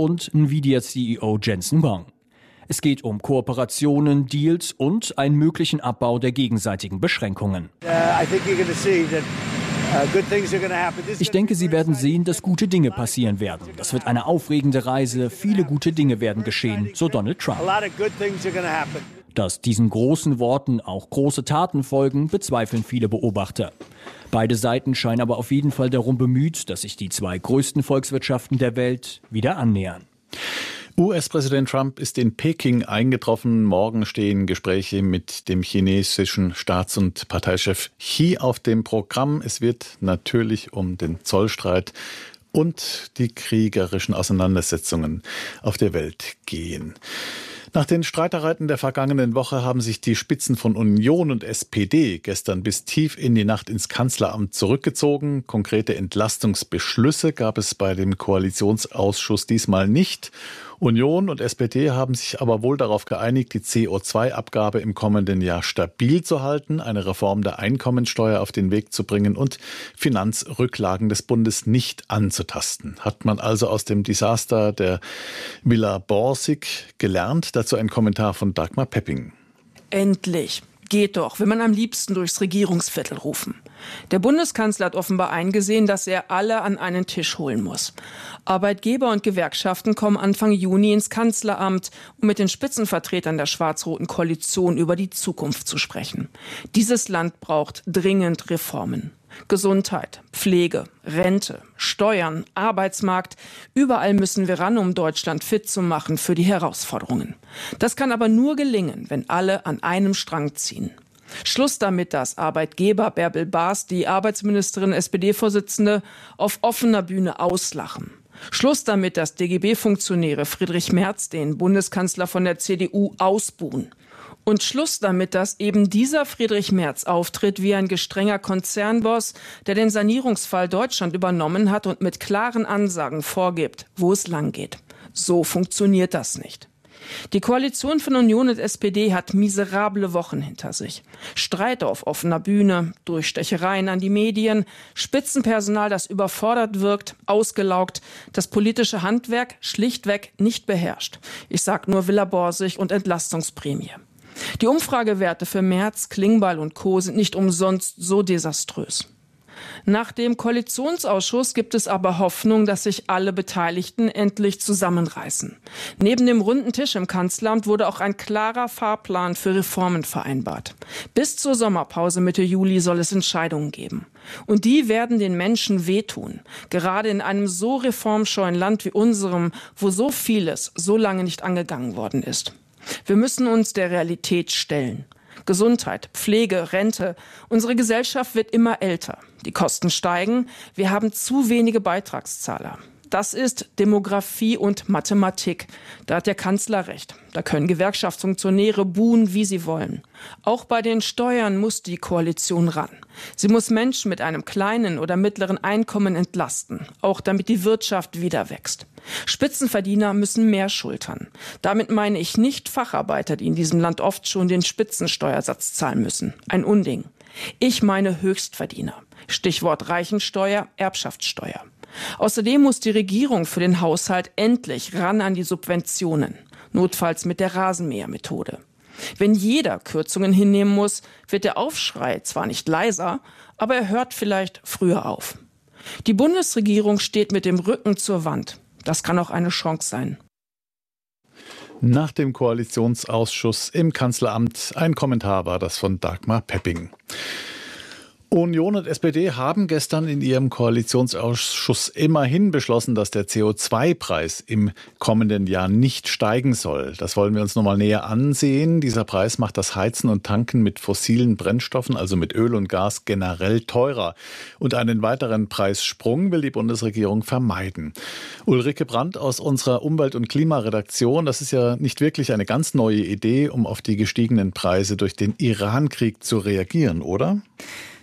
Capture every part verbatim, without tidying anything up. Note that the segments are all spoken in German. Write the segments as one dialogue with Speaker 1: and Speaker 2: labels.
Speaker 1: und Nvidia-C E O Jensen Huang. Es geht um Kooperationen, Deals und einen möglichen Abbau der gegenseitigen Beschränkungen. Ich denke, Sie werden sehen, dass gute Dinge passieren werden. Das wird eine aufregende Reise, viele gute Dinge werden geschehen, so Donald Trump. Dass diesen großen Worten auch große Taten folgen, bezweifeln viele Beobachter. Beide Seiten scheinen aber auf jeden Fall darum bemüht, dass sich die zwei größten Volkswirtschaften der Welt wieder annähern.
Speaker 2: U S-Präsident Trump ist in Peking eingetroffen. Morgen stehen Gespräche mit dem chinesischen Staats- und Parteichef Xi auf dem Programm. Es wird natürlich um den Zollstreit und die kriegerischen Auseinandersetzungen auf der Welt gehen. Nach den Streitereien der vergangenen Woche haben sich die Spitzen von Union und S P D gestern bis tief in die Nacht ins Kanzleramt zurückgezogen. Konkrete Entlastungsbeschlüsse gab es bei dem Koalitionsausschuss diesmal nicht. Union und S P D haben sich aber wohl darauf geeinigt, die C O zwei Abgabe im kommenden Jahr stabil zu halten, eine Reform der Einkommensteuer auf den Weg zu bringen und Finanzrücklagen des Bundes nicht anzutasten. Hat man also aus dem Desaster der Villa Borsig gelernt? Dazu ein Kommentar von Dagmar Pepping.
Speaker 3: Endlich. Geht doch, will man am liebsten durchs Regierungsviertel rufen. Der Bundeskanzler hat offenbar eingesehen, dass er alle an einen Tisch holen muss. Arbeitgeber und Gewerkschaften kommen Anfang Juni ins Kanzleramt, um mit den Spitzenvertretern der schwarz-roten Koalition über die Zukunft zu sprechen. Dieses Land braucht dringend Reformen. Gesundheit, Pflege, Rente, Steuern, Arbeitsmarkt. Überall müssen wir ran, um Deutschland fit zu machen für die Herausforderungen. Das kann aber nur gelingen, wenn alle an einem Strang ziehen. Schluss damit, dass Arbeitgeber Bärbel Baas, die Arbeitsministerin S P D-Vorsitzende, auf offener Bühne auslachen. Schluss damit, dass D G B-Funktionäre Friedrich Merz, den Bundeskanzler von der C D U, ausbuhen. Und Schluss damit, dass eben dieser Friedrich Merz auftritt wie ein gestrenger Konzernboss, der den Sanierungsfall Deutschland übernommen hat und mit klaren Ansagen vorgibt, wo es lang geht. So funktioniert das nicht. Die Koalition von Union und S P D hat miserable Wochen hinter sich. Streit auf offener Bühne, Durchstechereien an die Medien, Spitzenpersonal, das überfordert wirkt, ausgelaugt, das politische Handwerk schlichtweg nicht beherrscht. Ich sag nur Villa Borsig und Entlastungsprämie. Die Umfragewerte für Merz, Klingbeil und Co. sind nicht umsonst so desaströs. Nach dem Koalitionsausschuss gibt es aber Hoffnung, dass sich alle Beteiligten endlich zusammenreißen. Neben dem runden Tisch im Kanzleramt wurde auch ein klarer Fahrplan für Reformen vereinbart. Bis zur Sommerpause Mitte Juli soll es Entscheidungen geben. Und die werden den Menschen wehtun. Gerade in einem so reformscheuen Land wie unserem, wo so vieles so lange nicht angegangen worden ist. Wir müssen uns der Realität stellen. Gesundheit, Pflege, Rente. Unsere Gesellschaft wird immer älter. Die Kosten steigen. Wir haben zu wenige Beitragszahler. Das ist Demografie und Mathematik. Da hat der Kanzler recht. Da können Gewerkschaftsfunktionäre buhen, wie sie wollen. Auch bei den Steuern muss die Koalition ran. Sie muss Menschen mit einem kleinen oder mittleren Einkommen entlasten, auch damit die Wirtschaft wieder wächst. Spitzenverdiener müssen mehr schultern. Damit meine ich nicht Facharbeiter, die in diesem Land oft schon den Spitzensteuersatz zahlen müssen. Ein Unding. Ich meine Höchstverdiener. Stichwort Reichensteuer, Erbschaftssteuer. Außerdem muss die Regierung für den Haushalt endlich ran an die Subventionen, notfalls mit der Rasenmähermethode. Wenn jeder Kürzungen hinnehmen muss, wird der Aufschrei zwar nicht leiser, aber er hört vielleicht früher auf. Die Bundesregierung steht mit dem Rücken zur Wand. Das kann auch eine Chance sein.
Speaker 2: Nach dem Koalitionsausschuss im Kanzleramt, ein Kommentar war das von Dagmar Pepping. Union und S P D haben gestern in ihrem Koalitionsausschuss immerhin beschlossen, dass der C O zwei Preis im kommenden Jahr nicht steigen soll. Das wollen wir uns nochmal näher ansehen. Dieser Preis macht das Heizen und Tanken mit fossilen Brennstoffen, also mit Öl und Gas, generell teurer. Und einen weiteren Preissprung will die Bundesregierung vermeiden. Ulrike Brandt aus unserer Umwelt- und Klimaredaktion, das ist ja nicht wirklich eine ganz neue Idee, um auf die gestiegenen Preise durch den Iran-Krieg zu reagieren, oder?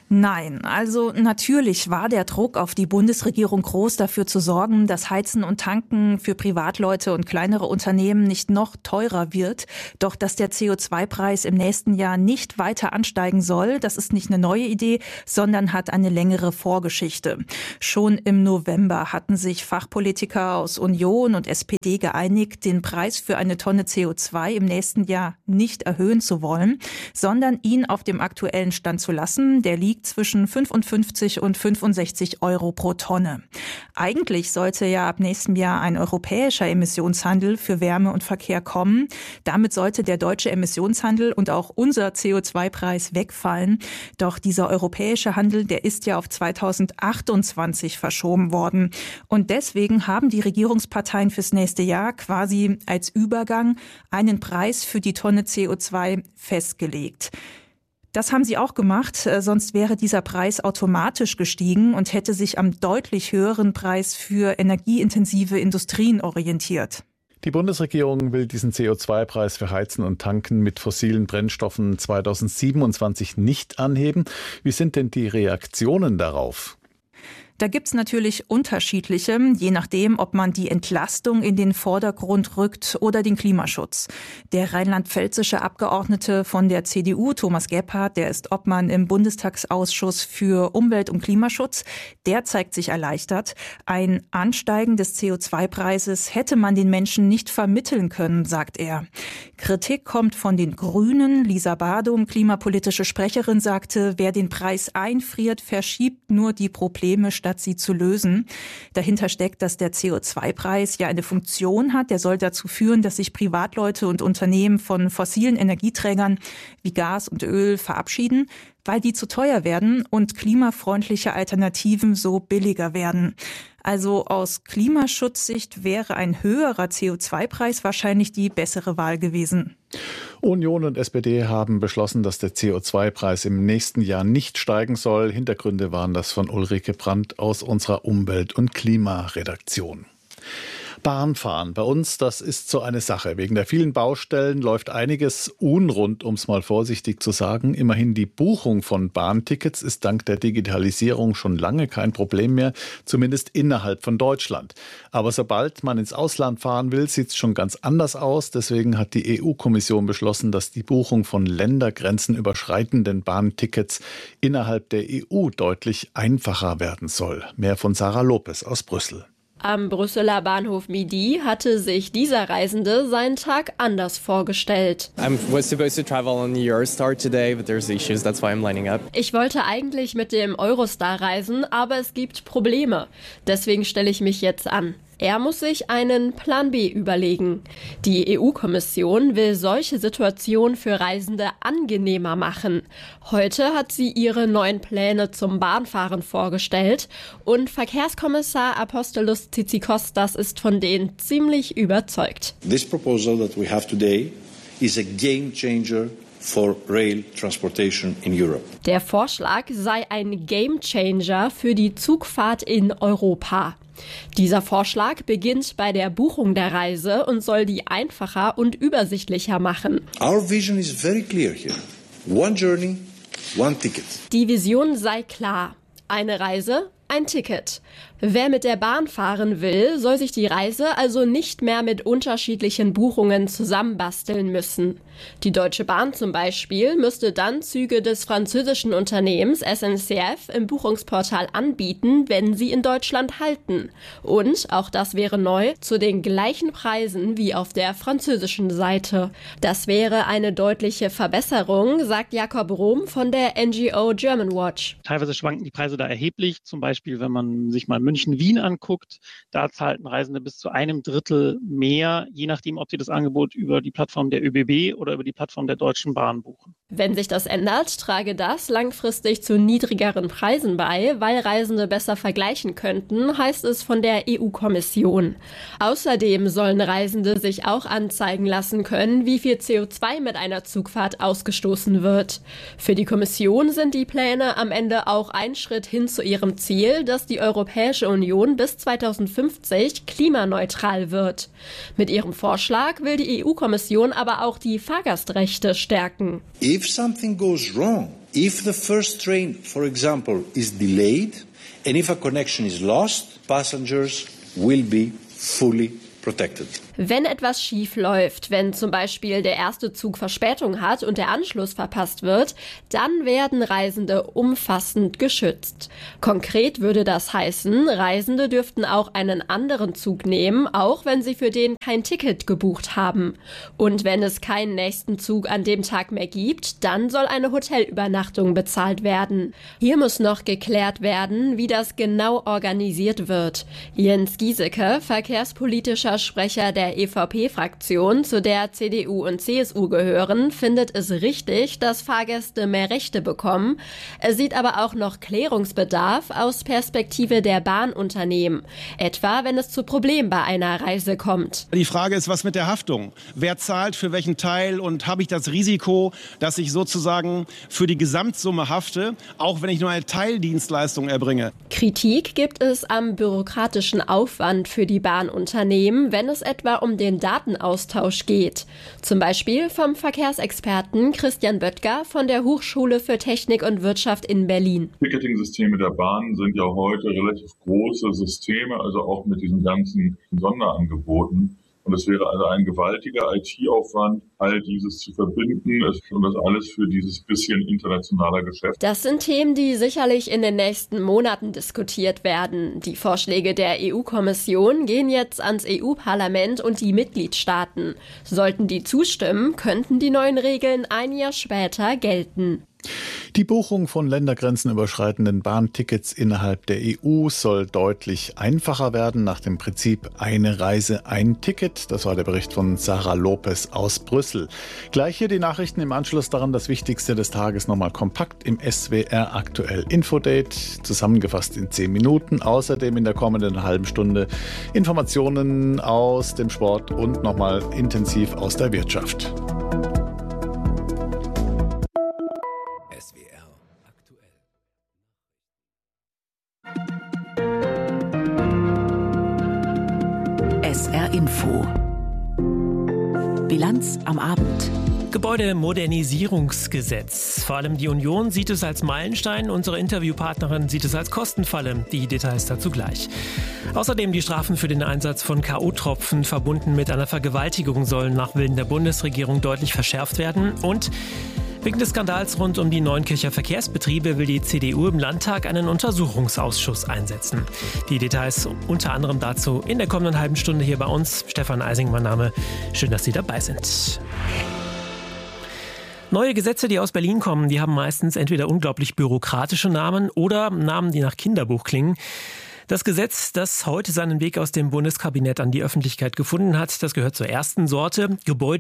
Speaker 4: Nein, also natürlich war der Druck auf die Bundesregierung groß, dafür zu sorgen, dass Heizen und Tanken für Privatleute und kleinere Unternehmen nicht noch teurer wird. Doch dass der C O zwei Preis im nächsten Jahr nicht weiter ansteigen soll, das ist nicht eine neue Idee, sondern hat eine längere Vorgeschichte. Schon im November hatten sich Fachpolitiker aus Union und S P D geeinigt, den Preis für eine Tonne C O zwei im nächsten Jahr nicht erhöhen zu wollen, sondern ihn auf dem aktuellen Stand zu lassen. Der liegt zwischen fünfundfünfzig und fünfundsechzig Euro pro Tonne. Eigentlich sollte ja ab nächstem Jahr ein europäischer Emissionshandel für Wärme und Verkehr kommen. Damit sollte der deutsche Emissionshandel und auch unser C O zwei Preis wegfallen. Doch dieser europäische Handel, der ist ja auf zweitausendachtundzwanzig verschoben worden. Und deswegen haben die Regierungsparteien fürs nächste Jahr quasi als Übergang einen Preis für die Tonne C O zwei festgelegt. Das haben sie auch gemacht, sonst wäre dieser Preis automatisch gestiegen und hätte sich am deutlich höheren Preis für energieintensive Industrien orientiert.
Speaker 2: Die Bundesregierung will diesen C O zwei Preis für Heizen und Tanken mit fossilen Brennstoffen zweitausendsiebenundzwanzig nicht anheben. Wie sind denn die Reaktionen darauf?
Speaker 4: Da gibt's natürlich unterschiedliche, je nachdem, ob man die Entlastung in den Vordergrund rückt oder den Klimaschutz. Der rheinland-pfälzische Abgeordnete von der C D U, Thomas Gebhardt, der ist Obmann im Bundestagsausschuss für Umwelt und Klimaschutz, der zeigt sich erleichtert. Ein Ansteigen des C O zwei Preises hätte man den Menschen nicht vermitteln können, sagt er. Kritik kommt von den Grünen. Lisa Badum, klimapolitische Sprecherin, sagte, wer den Preis einfriert, verschiebt nur die Probleme, statt sie zu lösen. Dahinter steckt, dass der C O zwei Preis ja eine Funktion hat. Der soll dazu führen, dass sich Privatleute und Unternehmen von fossilen Energieträgern wie Gas und Öl verabschieden, weil die zu teuer werden und klimafreundliche Alternativen so billiger werden. Also aus Klimaschutzsicht wäre ein höherer C O zwei Preis wahrscheinlich die bessere Wahl gewesen.
Speaker 2: Union und S P D haben beschlossen, dass der C O zwei Preis im nächsten Jahr nicht steigen soll. Hintergründe waren das von Ulrike Brandt aus unserer Umwelt- und Klimaredaktion. Bahnfahren bei uns, das ist so eine Sache. Wegen der vielen Baustellen läuft einiges unrund, um es mal vorsichtig zu sagen. Immerhin die Buchung von Bahntickets ist dank der Digitalisierung schon lange kein Problem mehr, zumindest innerhalb von Deutschland. Aber sobald man ins Ausland fahren will, sieht es schon ganz anders aus. Deswegen hat die E U-Kommission beschlossen, dass die Buchung von ländergrenzen überschreitenden Bahntickets innerhalb der E U deutlich einfacher werden soll. Mehr von Sarah Lopez aus Brüssel.
Speaker 5: Am Brüsseler Bahnhof Midi hatte sich dieser Reisende seinen Tag anders vorgestellt.
Speaker 6: I was supposed to travel on the Eurostar today, but there's issues, that's why I'm lining up.
Speaker 5: Ich wollte eigentlich mit dem Eurostar reisen, aber es gibt Probleme. Deswegen stelle ich mich jetzt an. Er muss sich einen Plan B überlegen. Die E U-Kommission will solche Situationen für Reisende angenehmer machen. Heute hat sie ihre neuen Pläne zum Bahnfahren vorgestellt und Verkehrskommissar Apostolos Tzitzikostas ist von denen ziemlich überzeugt.
Speaker 7: This proposal that we have today is a game changer for rail transportation in Europe.
Speaker 5: Der Vorschlag sei ein Game Changer für die Zugfahrt in Europa. Dieser Vorschlag beginnt bei der Buchung der Reise und soll die einfacher und übersichtlicher machen.
Speaker 7: Our vision is very clear here. One journey, one ticket.
Speaker 5: Die Vision sei klar. Eine Reise, ein Ticket. Wer mit der Bahn fahren will, soll sich die Reise also nicht mehr mit unterschiedlichen Buchungen zusammenbasteln müssen. Die Deutsche Bahn zum Beispiel müsste dann Züge des französischen Unternehmens S N C F im Buchungsportal anbieten, wenn sie in Deutschland halten. Und, auch das wäre neu, zu den gleichen Preisen wie auf der französischen Seite. Das wäre eine deutliche Verbesserung, sagt Jakob Rohm von der N G O German Watch.
Speaker 8: Teilweise schwanken die Preise da erheblich, zum Beispiel wenn man sich mal München-Wien anguckt, da zahlten Reisende bis zu einem Drittel mehr, je nachdem, ob sie das Angebot über die Plattform der Ö B B oder über die Plattform der Deutschen Bahn buchen.
Speaker 5: Wenn sich das ändert, trage das langfristig zu niedrigeren Preisen bei, weil Reisende besser vergleichen könnten, heißt es von der E U-Kommission. Außerdem sollen Reisende sich auch anzeigen lassen können, wie viel C O zwei mit einer Zugfahrt ausgestoßen wird. Für die Kommission sind die Pläne am Ende auch ein Schritt hin zu ihrem Ziel, dass die Europäische Union bis zweitausendfünfzig klimaneutral wird. Mit ihrem Vorschlag will die E U-Kommission aber auch die Fahrgastrechte stärken.
Speaker 7: If something goes wrong, If the first train, for example, is delayed and if a connection is lost, passengers will be fully protected.
Speaker 5: Wenn etwas schief läuft, wenn zum Beispiel der erste Zug Verspätung hat und der Anschluss verpasst wird, dann werden Reisende umfassend geschützt. Konkret würde das heißen, Reisende dürften auch einen anderen Zug nehmen, auch wenn sie für den kein Ticket gebucht haben. Und wenn es keinen nächsten Zug an dem Tag mehr gibt, dann soll eine Hotelübernachtung bezahlt werden. Hier muss noch geklärt werden, wie das genau organisiert wird. Jens Giesecke, verkehrspolitischer Sprecher der E V P-Fraktion, zu der C D U und C S U gehören, findet es richtig, dass Fahrgäste mehr Rechte bekommen. Er sieht aber auch noch Klärungsbedarf aus Perspektive der Bahnunternehmen, etwa wenn es zu Problemen bei einer Reise kommt.
Speaker 9: Die Frage ist, was mit der Haftung? Wer zahlt für welchen Teil und habe ich das Risiko, dass ich sozusagen für die Gesamtsumme hafte, auch wenn ich nur eine Teildienstleistung erbringe?
Speaker 5: Kritik gibt es am bürokratischen Aufwand für die Bahnunternehmen, wenn es etwa um den Datenaustausch geht. Zum Beispiel vom Verkehrsexperten Christian Böttger von der Hochschule für Technik und Wirtschaft in Berlin.
Speaker 10: Ticketing-Systeme der Bahn sind ja heute relativ große Systeme, also auch mit diesen ganzen Sonderangeboten. Und es wäre also ein gewaltiger I T-Aufwand, all dieses zu verbinden und das alles für dieses bisschen internationaler Geschäft.
Speaker 5: Das sind Themen, die sicherlich in den nächsten Monaten diskutiert werden. Die Vorschläge der E U-Kommission gehen jetzt ans E U-Parlament und die Mitgliedstaaten. Sollten die zustimmen, könnten die neuen Regeln ein Jahr später gelten.
Speaker 2: Die Buchung von ländergrenzenüberschreitenden Bahntickets innerhalb der E U soll deutlich einfacher werden nach dem Prinzip eine Reise, ein Ticket. Das war der Bericht von Sarah Lopez aus Brüssel. Gleich hier die Nachrichten im Anschluss daran, das Wichtigste des Tages nochmal kompakt im S W R Aktuell Infodate, zusammengefasst in zehn Minuten. Außerdem in der kommenden halben Stunde Informationen aus dem Sport und nochmal intensiv aus der Wirtschaft.
Speaker 11: S R Info. Bilanz am Abend.
Speaker 12: Gebäudemodernisierungsgesetz. Vor allem die Union sieht es als Meilenstein, unsere Interviewpartnerin sieht es als Kostenfalle. Die Details dazu gleich. Außerdem die Strafen für den Einsatz von K O-Tropfen verbunden mit einer Vergewaltigung sollen nach Willen der Bundesregierung deutlich verschärft werden. Und wegen des Skandals rund um die Neunkircher Verkehrsbetriebe will die C D U im Landtag einen Untersuchungsausschuss einsetzen. Die Details unter anderem dazu in der kommenden halben Stunde hier bei uns. Stefan Eising, mein Name. Schön, dass Sie dabei sind. Neue Gesetze, die aus Berlin kommen, die haben meistens entweder unglaublich bürokratische Namen oder Namen, die nach Kinderbuch klingen. Das Gesetz, das heute seinen Weg aus dem Bundeskabinett an die Öffentlichkeit gefunden hat, das gehört zur ersten Sorte,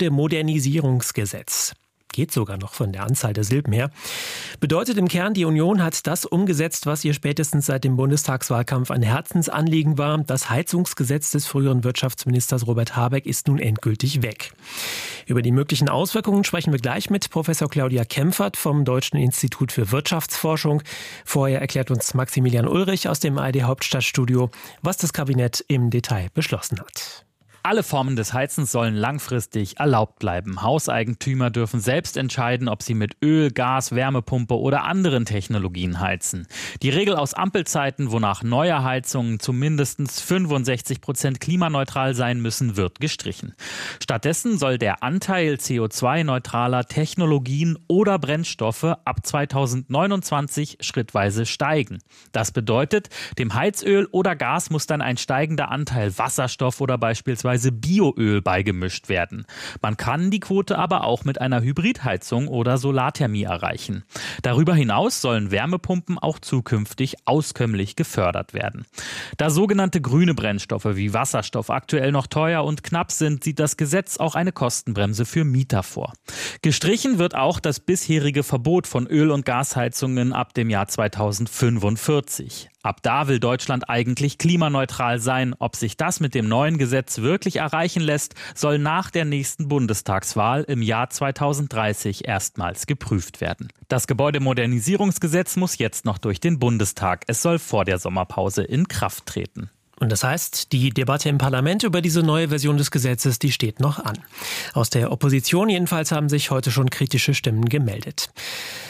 Speaker 12: Gebäudemodernisierungsgesetz. Geht sogar noch von der Anzahl der Silben her. Bedeutet im Kern, die Union hat das umgesetzt, was ihr spätestens seit dem Bundestagswahlkampf ein Herzensanliegen war. Das Heizungsgesetz des früheren Wirtschaftsministers Robert Habeck ist nun endgültig weg. Über die möglichen Auswirkungen sprechen wir gleich mit Professor Claudia Kempfert vom Deutschen Institut für Wirtschaftsforschung. Vorher erklärt uns Maximilian Ulrich aus dem A R D Hauptstadtstudio, was das Kabinett im Detail beschlossen hat.
Speaker 13: Alle Formen des Heizens sollen langfristig erlaubt bleiben. Hauseigentümer dürfen selbst entscheiden, ob sie mit Öl, Gas, Wärmepumpe oder anderen Technologien heizen. Die Regel aus Ampelzeiten, wonach neue Heizungen zu mindestens fünfundsechzig Prozent klimaneutral sein müssen, wird gestrichen. Stattdessen soll der Anteil C O zwei neutraler Technologien oder Brennstoffe ab zweitausendneunundzwanzig schrittweise steigen. Das bedeutet, dem Heizöl oder Gas muss dann ein steigender Anteil Wasserstoff oder beispielsweise Bioöl beigemischt werden. Man kann die Quote aber auch mit einer Hybridheizung oder Solarthermie erreichen. Darüber hinaus sollen Wärmepumpen auch zukünftig auskömmlich gefördert werden. Da sogenannte grüne Brennstoffe wie Wasserstoff aktuell noch teuer und knapp sind, sieht das Gesetz auch eine Kostenbremse für Mieter vor. Gestrichen wird auch das bisherige Verbot von Öl- und Gasheizungen ab dem Jahr zweitausendfünfundvierzig. Ab da will Deutschland eigentlich klimaneutral sein. Ob sich das mit dem neuen Gesetz wirklich erreichen lässt, soll nach der nächsten Bundestagswahl im Jahr zweitausenddreißig erstmals geprüft werden. Das Gebäudemodernisierungsgesetz muss jetzt noch durch den Bundestag. Es soll vor der Sommerpause in Kraft treten.
Speaker 12: Und das heißt, die Debatte im Parlament über diese neue Version des Gesetzes, die steht noch an. Aus der Opposition jedenfalls haben sich heute schon kritische Stimmen gemeldet.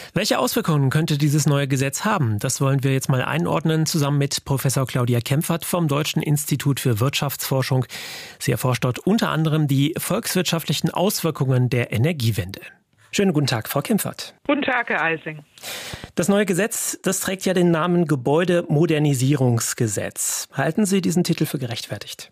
Speaker 12: Welche Auswirkungen könnte dieses neue Gesetz haben? Das wollen wir jetzt mal einordnen, zusammen mit Professor Claudia Kempfert vom Deutschen Institut für Wirtschaftsforschung. Sie erforscht dort unter anderem die volkswirtschaftlichen Auswirkungen der Energiewende. Schönen guten Tag, Frau Kempfert.
Speaker 14: Guten Tag, Herr Eising.
Speaker 12: Das neue Gesetz, das trägt ja den Namen Gebäudemodernisierungsgesetz. Halten Sie diesen Titel für gerechtfertigt?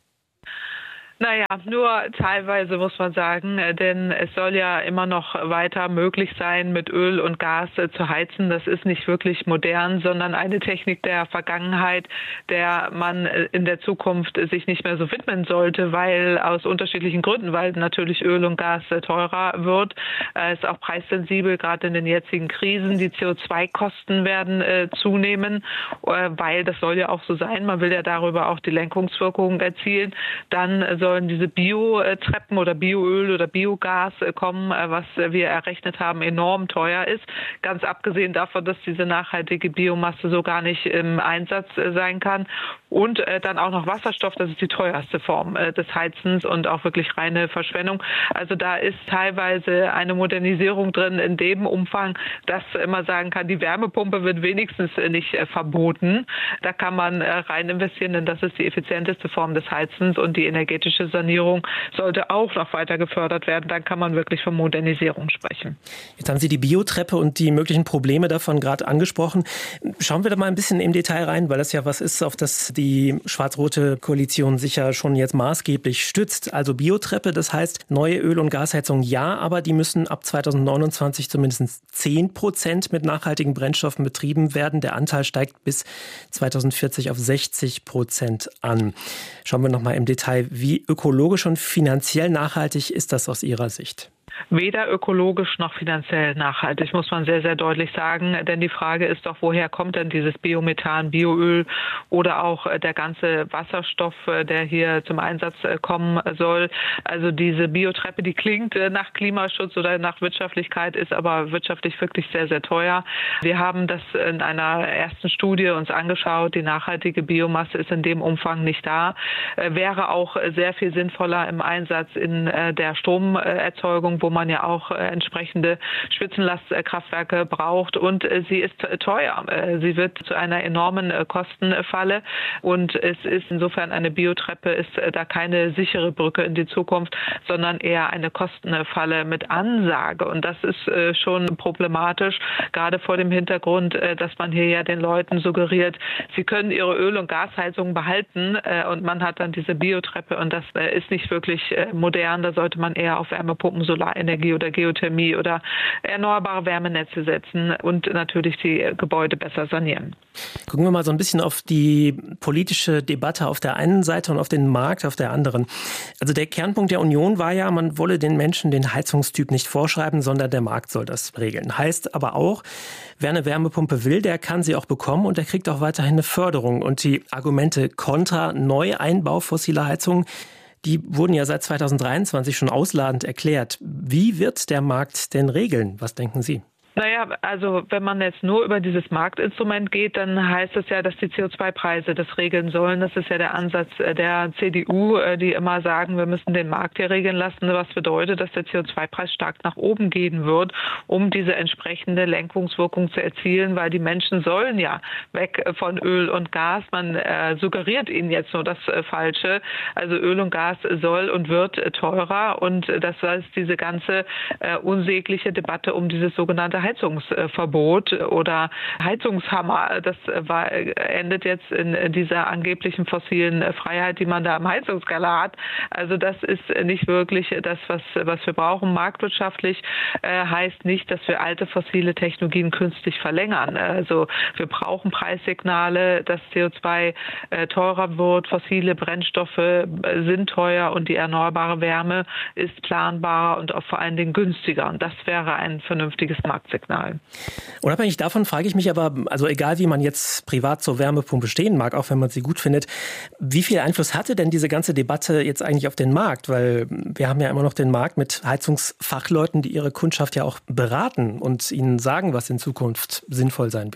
Speaker 14: Naja, nur teilweise muss man sagen, denn es soll ja immer noch weiter möglich sein, mit Öl und Gas zu heizen. Das ist nicht wirklich modern, sondern eine Technik der Vergangenheit, der man in der Zukunft sich nicht mehr so widmen sollte, weil aus unterschiedlichen Gründen, weil natürlich Öl und Gas teurer wird. Es ist auch preissensibel, gerade in den jetzigen Krisen. Die C O zwei Kosten werden äh, zunehmen, äh, weil das soll ja auch so sein. Man will ja darüber auch die Lenkungswirkung erzielen. Dann sollen diese Biotreppen oder Bioöl oder Biogas kommen, was wir errechnet haben, enorm teuer ist. Ganz abgesehen davon, dass diese nachhaltige Biomasse so gar nicht im Einsatz sein kann. Und dann auch noch Wasserstoff, das ist die teuerste Form des Heizens und auch wirklich reine Verschwendung. Also da ist teilweise eine Modernisierung drin in dem Umfang, dass man sagen kann, die Wärmepumpe wird wenigstens nicht verboten. Da kann man rein investieren, denn das ist die effizienteste Form des Heizens und die energetische Sanierung sollte auch noch weiter gefördert werden. Dann kann man wirklich von Modernisierung sprechen.
Speaker 12: Jetzt haben Sie die Biotreppe und die möglichen Probleme davon gerade angesprochen. Schauen wir da mal ein bisschen im Detail rein, weil das ja was ist, auf das die schwarz-rote Koalition sich ja schon jetzt maßgeblich stützt. Also Biotreppe, das heißt neue Öl- und Gasheizungen ja, aber die müssen ab zweitausendneunundzwanzig zumindest zehn Prozent mit nachhaltigen Brennstoffen betrieben werden. Der Anteil steigt bis zweitausendvierzig auf sechzig Prozent an. Schauen wir noch mal im Detail, wie ökologisch und finanziell nachhaltig ist das aus Ihrer Sicht?
Speaker 14: Weder ökologisch noch finanziell nachhaltig, muss man sehr, sehr deutlich sagen. Denn die Frage ist doch, woher kommt denn dieses Biomethan, Bioöl oder auch der ganze Wasserstoff, der hier zum Einsatz kommen soll. Also diese Biotreppe, die klingt nach Klimaschutz oder nach Wirtschaftlichkeit, ist aber wirtschaftlich wirklich sehr, sehr teuer. Wir haben das in einer ersten Studie uns angeschaut. Die nachhaltige Biomasse ist in dem Umfang nicht da. Wäre auch sehr viel sinnvoller im Einsatz in der Stromerzeugung, wo man ja auch äh, entsprechende Spitzenlastkraftwerke braucht. Und äh, sie ist äh, teuer. Äh, sie wird zu einer enormen äh, Kostenfalle. Und es ist insofern eine Biotreppe, ist äh, da keine sichere Brücke in die Zukunft, sondern eher eine Kostenfalle mit Ansage. Und das ist äh, schon problematisch, gerade vor dem Hintergrund, äh, dass man hier ja den Leuten suggeriert, sie können ihre Öl- und Gasheizung behalten äh, und man hat dann diese Biotreppe. Und das äh, ist nicht wirklich äh, modern. Da sollte man eher auf Wärmepumpen, Solar Energie oder Geothermie oder erneuerbare Wärmenetze setzen und natürlich die Gebäude besser sanieren.
Speaker 12: Gucken wir mal so ein bisschen auf die politische Debatte auf der einen Seite und auf den Markt auf der anderen. Also der Kernpunkt der Union war ja, man wolle den Menschen den Heizungstyp nicht vorschreiben, sondern der Markt soll das regeln. Heißt aber auch, wer eine Wärmepumpe will, der kann sie auch bekommen und der kriegt auch weiterhin eine Förderung. Und die Argumente kontra Neueinbau fossiler Heizungen, die wurden ja seit zweitausenddreiundzwanzig schon ausladend erklärt. Wie wird der Markt denn regeln? Was denken Sie?
Speaker 14: Naja, also wenn man jetzt nur über dieses Marktinstrument geht, dann heißt es ja, dass die C O zwei Preise das regeln sollen. Das ist ja der Ansatz der C D U, die immer sagen, wir müssen den Markt hier regeln lassen, was bedeutet, dass der C O zwei Preis stark nach oben gehen wird, um diese entsprechende Lenkungswirkung zu erzielen, weil die Menschen sollen ja weg von Öl und Gas. Man äh, suggeriert ihnen jetzt nur das äh, Falsche. Also Öl und Gas soll und wird äh, teurer und äh, das ist diese ganze äh, unsägliche Debatte um dieses sogenannte Heizungsverbot oder Heizungshammer. Das war, endet jetzt in dieser angeblichen fossilen Freiheit, die man da im Heizungskeller hat. Also das ist nicht wirklich das, was, was wir brauchen. Marktwirtschaftlich äh, heißt nicht, dass wir alte fossile Technologien künstlich verlängern. Also wir brauchen Preissignale, dass C O zwei äh, teurer wird, fossile Brennstoffe äh, sind teuer und die erneuerbare Wärme ist planbarer und auch vor allen Dingen günstiger. Und das wäre ein vernünftiges Marktsignal.
Speaker 12: Unabhängig davon frage ich mich aber, also egal wie man jetzt privat zur Wärmepumpe stehen mag, auch wenn man sie gut findet, wie viel Einfluss hatte denn diese ganze Debatte jetzt eigentlich auf den Markt? Weil wir haben ja immer noch den Markt mit Heizungsfachleuten, die ihre Kundschaft ja auch beraten und ihnen sagen, was in Zukunft sinnvoll sein wird.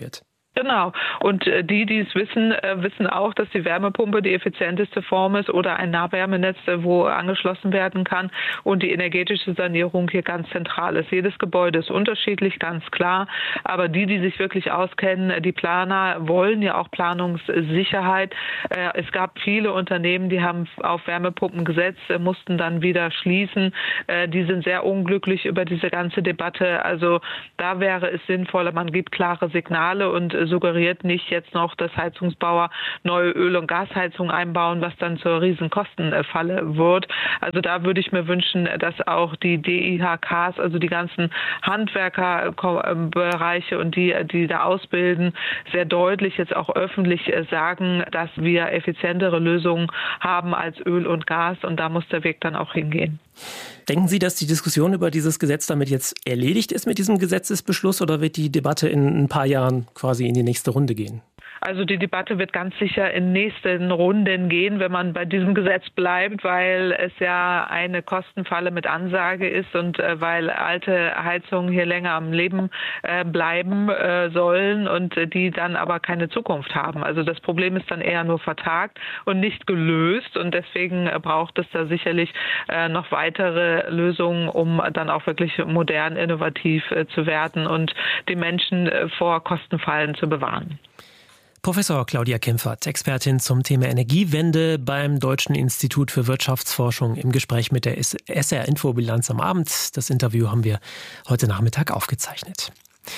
Speaker 14: Genau. Und äh, die, die es wissen, äh, wissen auch, dass die Wärmepumpe die effizienteste Form ist oder ein Nahwärmenetz, äh, wo angeschlossen werden kann und die energetische Sanierung hier ganz zentral ist. Jedes Gebäude ist unterschiedlich, ganz klar. Aber die, die sich wirklich auskennen, die Planer wollen ja auch Planungssicherheit. Äh, es gab viele Unternehmen, die haben auf Wärmepumpen gesetzt, äh, mussten dann wieder schließen. Äh, die sind sehr unglücklich über diese ganze Debatte. Also da wäre es sinnvoller, man gibt klare Signale und suggeriert nicht jetzt noch, dass Heizungsbauer neue Öl- und Gasheizungen einbauen, was dann zur Riesenkostenfalle wird. Also da würde ich mir wünschen, dass auch die D I H Ks, also die ganzen Handwerkerbereiche und die, die da ausbilden, sehr deutlich jetzt auch öffentlich sagen, dass wir effizientere Lösungen haben als Öl und Gas und da muss der Weg dann auch hingehen.
Speaker 12: Denken Sie, dass die Diskussion über dieses Gesetz damit jetzt erledigt ist mit diesem Gesetzesbeschluss oder wird die Debatte in ein paar Jahren quasi in die nächste Runde gehen?
Speaker 14: Also die Debatte wird ganz sicher in nächsten Runden gehen, wenn man bei diesem Gesetz bleibt, weil es ja eine Kostenfalle mit Ansage ist und äh, weil alte Heizungen hier länger am Leben äh, bleiben äh, sollen und äh, die dann aber keine Zukunft haben. Also das Problem ist dann eher nur vertagt und nicht gelöst und deswegen äh, braucht es da sicherlich äh, noch weitere Lösungen, um dann auch wirklich modern, innovativ äh, zu werden und die Menschen äh, vor Kostenfallen zu bewahren.
Speaker 12: Professor Claudia Kempfert, Expertin zum Thema Energiewende beim Deutschen Institut für Wirtschaftsforschung im Gespräch mit der S R Infobilanz am Abend. Das Interview haben wir heute Nachmittag aufgezeichnet.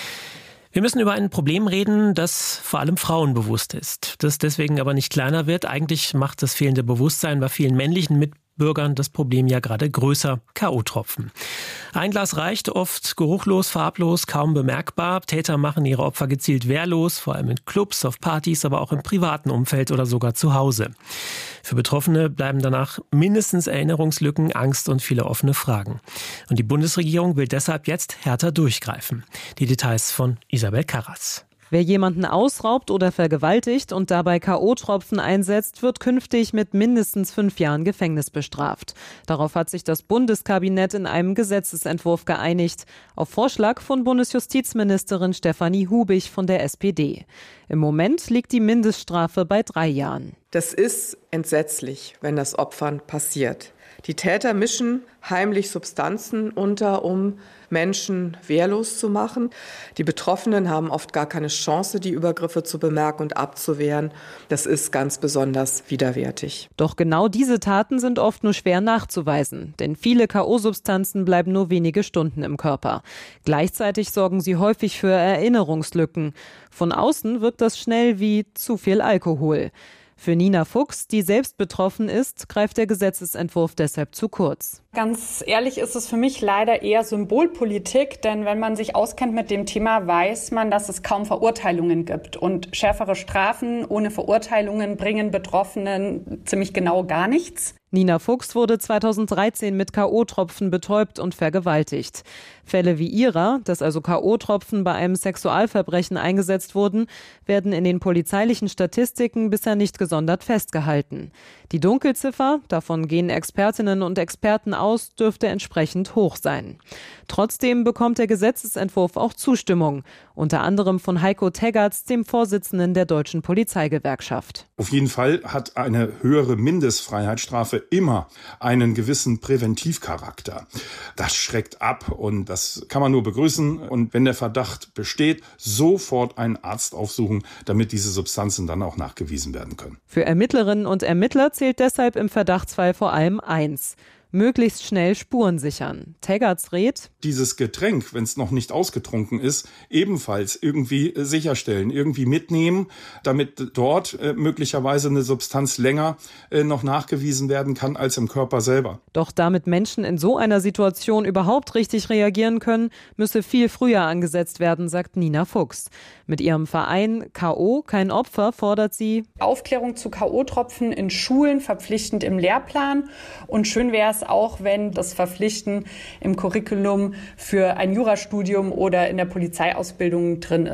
Speaker 12: Wir müssen über ein Problem reden, das vor allem Frauen bewusst ist, das deswegen aber nicht kleiner wird. Eigentlich macht das fehlende Bewusstsein bei vielen männlichen Mitbürgern das Problem ja gerade größer: K O-Tropfen. Ein Glas reicht, oft geruchlos, farblos, kaum bemerkbar. Täter machen ihre Opfer gezielt wehrlos, vor allem in Clubs, auf Partys, aber auch im privaten Umfeld oder sogar zu Hause. Für Betroffene bleiben danach mindestens Erinnerungslücken, Angst und viele offene Fragen. Und die Bundesregierung will deshalb jetzt härter durchgreifen. Die Details von Isabel Karras.
Speaker 15: Wer jemanden ausraubt oder vergewaltigt und dabei K O-Tropfen einsetzt, wird künftig mit mindestens fünf Jahren Gefängnis bestraft. Darauf hat sich das Bundeskabinett in einem Gesetzesentwurf geeinigt, auf Vorschlag von Bundesjustizministerin Stefanie Hubich von der S P D. Im Moment liegt die Mindeststrafe bei drei Jahren.
Speaker 16: Das ist entsetzlich, wenn das Opfern passiert. Die Täter mischen heimlich Substanzen unter, um Menschen wehrlos zu machen. Die Betroffenen haben oft gar keine Chance, die Übergriffe zu bemerken und abzuwehren. Das ist ganz besonders widerwärtig.
Speaker 15: Doch genau diese Taten sind oft nur schwer nachzuweisen, denn viele K O-Substanzen bleiben nur wenige Stunden im Körper. Gleichzeitig sorgen sie häufig für Erinnerungslücken. Von außen wirkt das schnell wie zu viel Alkohol. Für Nina Fuchs, die selbst betroffen ist, greift der Gesetzesentwurf deshalb zu kurz.
Speaker 17: Ganz ehrlich ist es für mich leider eher Symbolpolitik, denn wenn man sich auskennt mit dem Thema, weiß man, dass es kaum Verurteilungen gibt. Und schärfere Strafen ohne Verurteilungen bringen Betroffenen ziemlich genau gar nichts.
Speaker 15: Nina Fuchs wurde zweitausenddreizehn mit K O-Tropfen betäubt und vergewaltigt. Fälle wie ihrer, dass also K O-Tropfen bei einem Sexualverbrechen eingesetzt wurden, werden in den polizeilichen Statistiken bisher nicht gesondert festgehalten. Die Dunkelziffer, davon gehen Expertinnen und Experten aus, dürfte entsprechend hoch sein. Trotzdem bekommt der Gesetzesentwurf auch Zustimmung, unter anderem von Heiko Teggerts, dem Vorsitzenden der Deutschen Polizeigewerkschaft.
Speaker 18: Auf jeden Fall hat eine höhere Mindestfreiheitsstrafe immer einen gewissen Präventivcharakter. Das schreckt ab und das kann man nur begrüßen. Und wenn der Verdacht besteht, sofort einen Arzt aufsuchen, damit diese Substanzen dann auch nachgewiesen werden können.
Speaker 15: Für Ermittlerinnen und Ermittler zählt deshalb im Verdachtsfall vor allem eins: möglichst schnell Spuren sichern. Teggerts rät:
Speaker 18: Dieses Getränk, wenn es noch nicht ausgetrunken ist, ebenfalls irgendwie sicherstellen, irgendwie mitnehmen, damit dort äh, möglicherweise eine Substanz länger äh, noch nachgewiesen werden kann als im Körper selber.
Speaker 15: Doch damit Menschen in so einer Situation überhaupt richtig reagieren können, müsse viel früher angesetzt werden, sagt Nina Fuchs. Mit ihrem Verein K O, kein Opfer, fordert sie
Speaker 17: Aufklärung zu K O-Tropfen in Schulen verpflichtend im Lehrplan. Und schön wäre es auch, wenn das Verpflichten im Curriculum für ein Jurastudium oder in der Polizeiausbildung drin ist.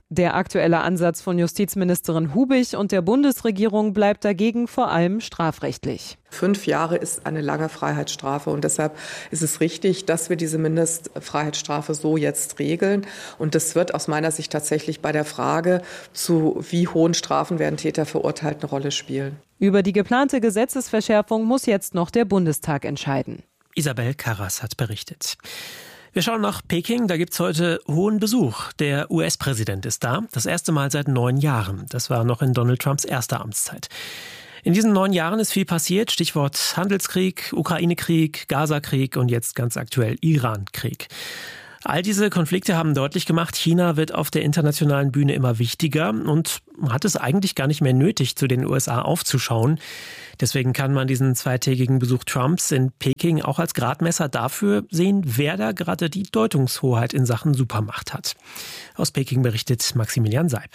Speaker 15: Der aktuelle Ansatz von Justizministerin Hubich und der Bundesregierung bleibt dagegen vor allem strafrechtlich.
Speaker 16: Fünf Jahre ist eine lange Freiheitsstrafe und deshalb ist es richtig, dass wir diese Mindestfreiheitsstrafe so jetzt regeln. Und das wird aus meiner Sicht tatsächlich bei der Frage, zu wie hohen Strafen werden Täter verurteilt, eine Rolle spielen.
Speaker 15: Über die geplante Gesetzesverschärfung muss jetzt noch der Bundestag entscheiden.
Speaker 12: Isabel Karras hat berichtet. Wir schauen nach Peking, da gibt's heute hohen Besuch. Der U S-Präsident ist da, das erste Mal seit neun Jahren. Das war noch in Donald Trumps erster Amtszeit. In diesen neun Jahren ist viel passiert, Stichwort Handelskrieg, Ukraine-Krieg, Gaza-Krieg und jetzt ganz aktuell Iran-Krieg. All diese Konflikte haben deutlich gemacht, China wird auf der internationalen Bühne immer wichtiger und hat es eigentlich gar nicht mehr nötig, zu den U S A aufzuschauen. Deswegen kann man diesen zweitägigen Besuch Trumps in Peking auch als Gradmesser dafür sehen, wer da gerade die Deutungshoheit in Sachen Supermacht hat. Aus Peking berichtet Maximilian Seib.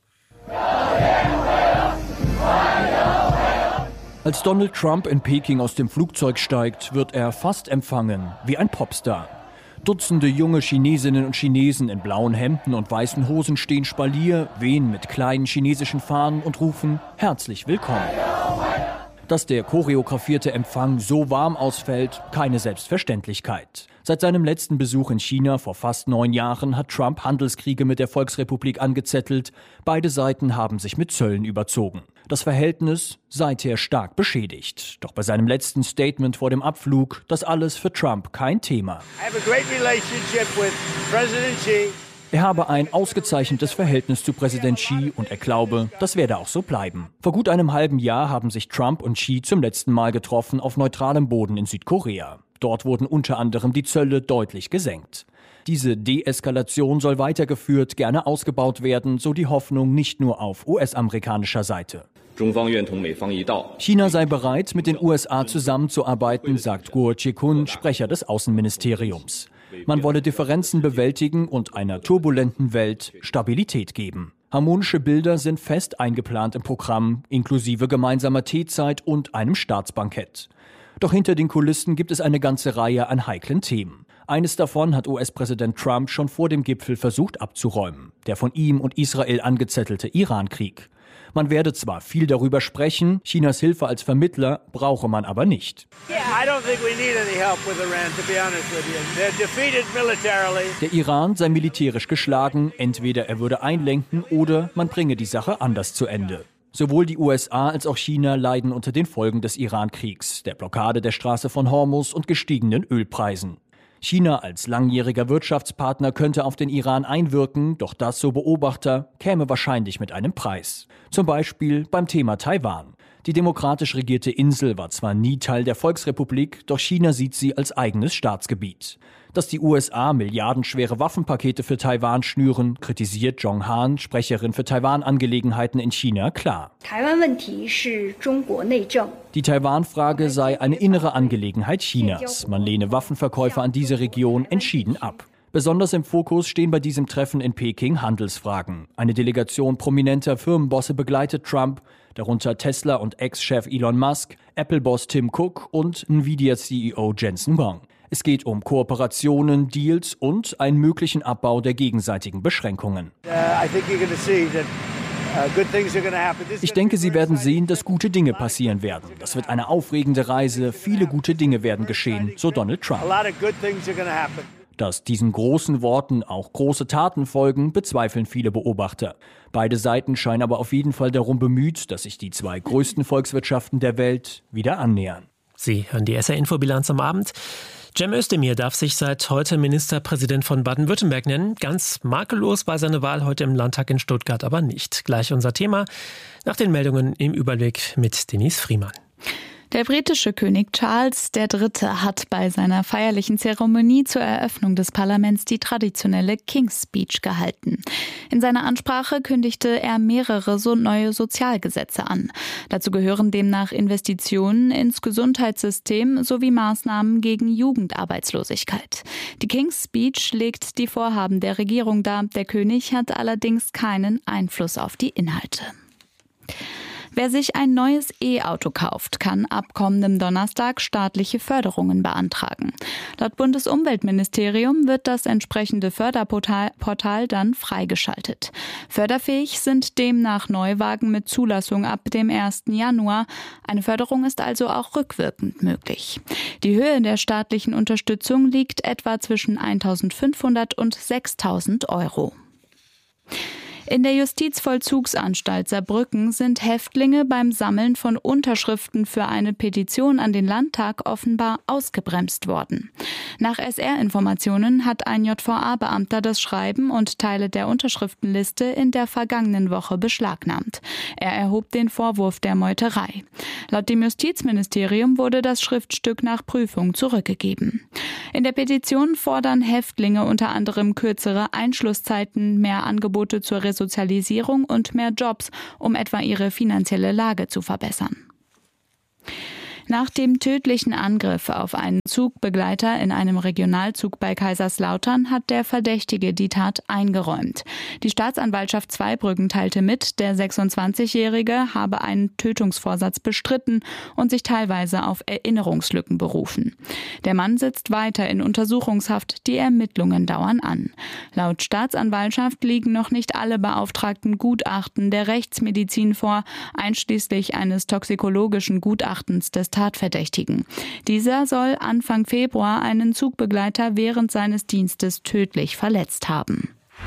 Speaker 1: Als Donald Trump in Peking aus dem Flugzeug steigt, wird er fast empfangen wie ein Popstar. Dutzende junge Chinesinnen und Chinesen in blauen Hemden und weißen Hosen stehen Spalier, wehen mit kleinen chinesischen Fahnen und rufen herzlich willkommen. Dass der choreografierte Empfang so warm ausfällt, keine Selbstverständlichkeit. Seit seinem letzten Besuch in China vor fast neun Jahren hat Trump Handelskriege mit der Volksrepublik angezettelt. Beide Seiten haben sich mit Zöllen überzogen. Das Verhältnis seither stark beschädigt. Doch bei seinem letzten Statement vor dem Abflug, das alles für Trump kein Thema. Er habe ein ausgezeichnetes Verhältnis zu Präsident Xi und er glaube, das werde auch so bleiben. Vor gut einem halben Jahr haben sich Trump und Xi zum letzten Mal getroffen auf neutralem Boden in Südkorea. Dort wurden unter anderem die Zölle deutlich gesenkt. Diese Deeskalation soll weitergeführt, gerne ausgebaut werden, so die Hoffnung nicht nur auf U S-amerikanischer Seite. China sei bereit, mit den U S A zusammenzuarbeiten, sagt Guo Zhikun, Sprecher des Außenministeriums. Man wolle Differenzen bewältigen und einer turbulenten Welt Stabilität geben. Harmonische Bilder sind fest eingeplant im Programm, inklusive gemeinsamer Teezeit und einem Staatsbankett. Doch hinter den Kulissen gibt es eine ganze Reihe an heiklen Themen. Eines davon hat U S-Präsident Trump schon vor dem Gipfel versucht abzuräumen, der von ihm und Israel angezettelte Iran-Krieg. Man werde zwar viel darüber sprechen, Chinas Hilfe als Vermittler brauche man aber nicht. Der Iran sei militärisch geschlagen, entweder er würde einlenken oder man bringe die Sache anders zu Ende. Sowohl die U S A als auch China leiden unter den Folgen des Iran-Kriegs, der Blockade der Straße von Hormuz und gestiegenen Ölpreisen. China als langjähriger Wirtschaftspartner könnte auf den Iran einwirken, doch das, so Beobachter, käme wahrscheinlich mit einem Preis. Zum Beispiel beim Thema Taiwan. Die demokratisch regierte Insel war zwar nie Teil der Volksrepublik, doch China sieht sie als eigenes Staatsgebiet. Dass die U S A milliardenschwere Waffenpakete für Taiwan schnüren, kritisiert Zhong Han, Sprecherin für Taiwan-Angelegenheiten in China, klar. Die Taiwan-Frage sei eine innere Angelegenheit Chinas. Man lehne Waffenverkäufe an diese Region entschieden ab. Besonders im Fokus stehen bei diesem Treffen in Peking Handelsfragen. Eine Delegation prominenter Firmenbosse begleitet Trump, darunter Tesla- und Ex-Chef Elon Musk, Apple-Boss Tim Cook und Nvidia-C E O Jensen Huang. Es geht um Kooperationen, Deals und einen möglichen Abbau der gegenseitigen Beschränkungen. Ich denke, Sie werden sehen, dass gute Dinge passieren werden. Das wird eine aufregende Reise, viele gute Dinge werden geschehen, so Donald Trump. Dass diesen großen Worten auch große Taten folgen, bezweifeln viele Beobachter. Beide Seiten scheinen aber auf jeden Fall darum bemüht, dass sich die zwei größten Volkswirtschaften der Welt wieder annähern.
Speaker 12: Sie hören die S R-Infobilanz am Abend. Cem Özdemir darf sich seit heute Ministerpräsident von Baden-Württemberg nennen. Ganz makellos war seine Wahl heute im Landtag in Stuttgart aber nicht. Gleich unser Thema nach den Meldungen im Überblick mit Denise Friemann.
Speaker 19: Der britische König Charles der Dritte hat bei seiner feierlichen Zeremonie zur Eröffnung des Parlaments die traditionelle King's Speech gehalten. In seiner Ansprache kündigte er mehrere so neue Sozialgesetze an. Dazu gehören demnach Investitionen ins Gesundheitssystem sowie Maßnahmen gegen Jugendarbeitslosigkeit. Die King's Speech legt die Vorhaben der Regierung dar. Der König hat allerdings keinen Einfluss auf die Inhalte. Wer sich ein neues E-Auto kauft, kann ab kommendem Donnerstag staatliche Förderungen beantragen. Laut Bundesumweltministerium wird das entsprechende Förderportal Portal dann freigeschaltet. Förderfähig sind demnach Neuwagen mit Zulassung ab dem ersten Januar. Eine Förderung ist also auch rückwirkend möglich. Die Höhe der staatlichen Unterstützung liegt etwa zwischen eintausendfünfhundert und sechstausend Euro. In der Justizvollzugsanstalt Saarbrücken sind Häftlinge beim Sammeln von Unterschriften für eine Petition an den Landtag offenbar ausgebremst worden. Nach S R-Informationen hat ein J V A-Beamter das Schreiben und Teile der Unterschriftenliste in der vergangenen Woche beschlagnahmt. Er erhob den Vorwurf der Meuterei. Laut dem Justizministerium wurde das Schriftstück nach Prüfung zurückgegeben. In der Petition fordern Häftlinge unter anderem kürzere Einschlusszeiten, mehr Angebote zur Resozialisierung und mehr Jobs, um etwa ihre finanzielle Lage zu verbessern. Nach dem tödlichen Angriff auf einen Zugbegleiter in einem Regionalzug bei Kaiserslautern hat der Verdächtige die Tat eingeräumt. Die Staatsanwaltschaft Zweibrücken teilte mit, der sechsundzwanzigjährige habe einen Tötungsvorsatz bestritten und sich teilweise auf Erinnerungslücken berufen. Der Mann sitzt weiter in Untersuchungshaft, die Ermittlungen dauern an. Laut Staatsanwaltschaft liegen noch nicht alle beauftragten Gutachten der Rechtsmedizin vor, einschließlich eines toxikologischen Gutachtens des Tatverdächtigen. Dieser soll Anfang Februar einen Zugbegleiter während seines Dienstes tödlich verletzt haben.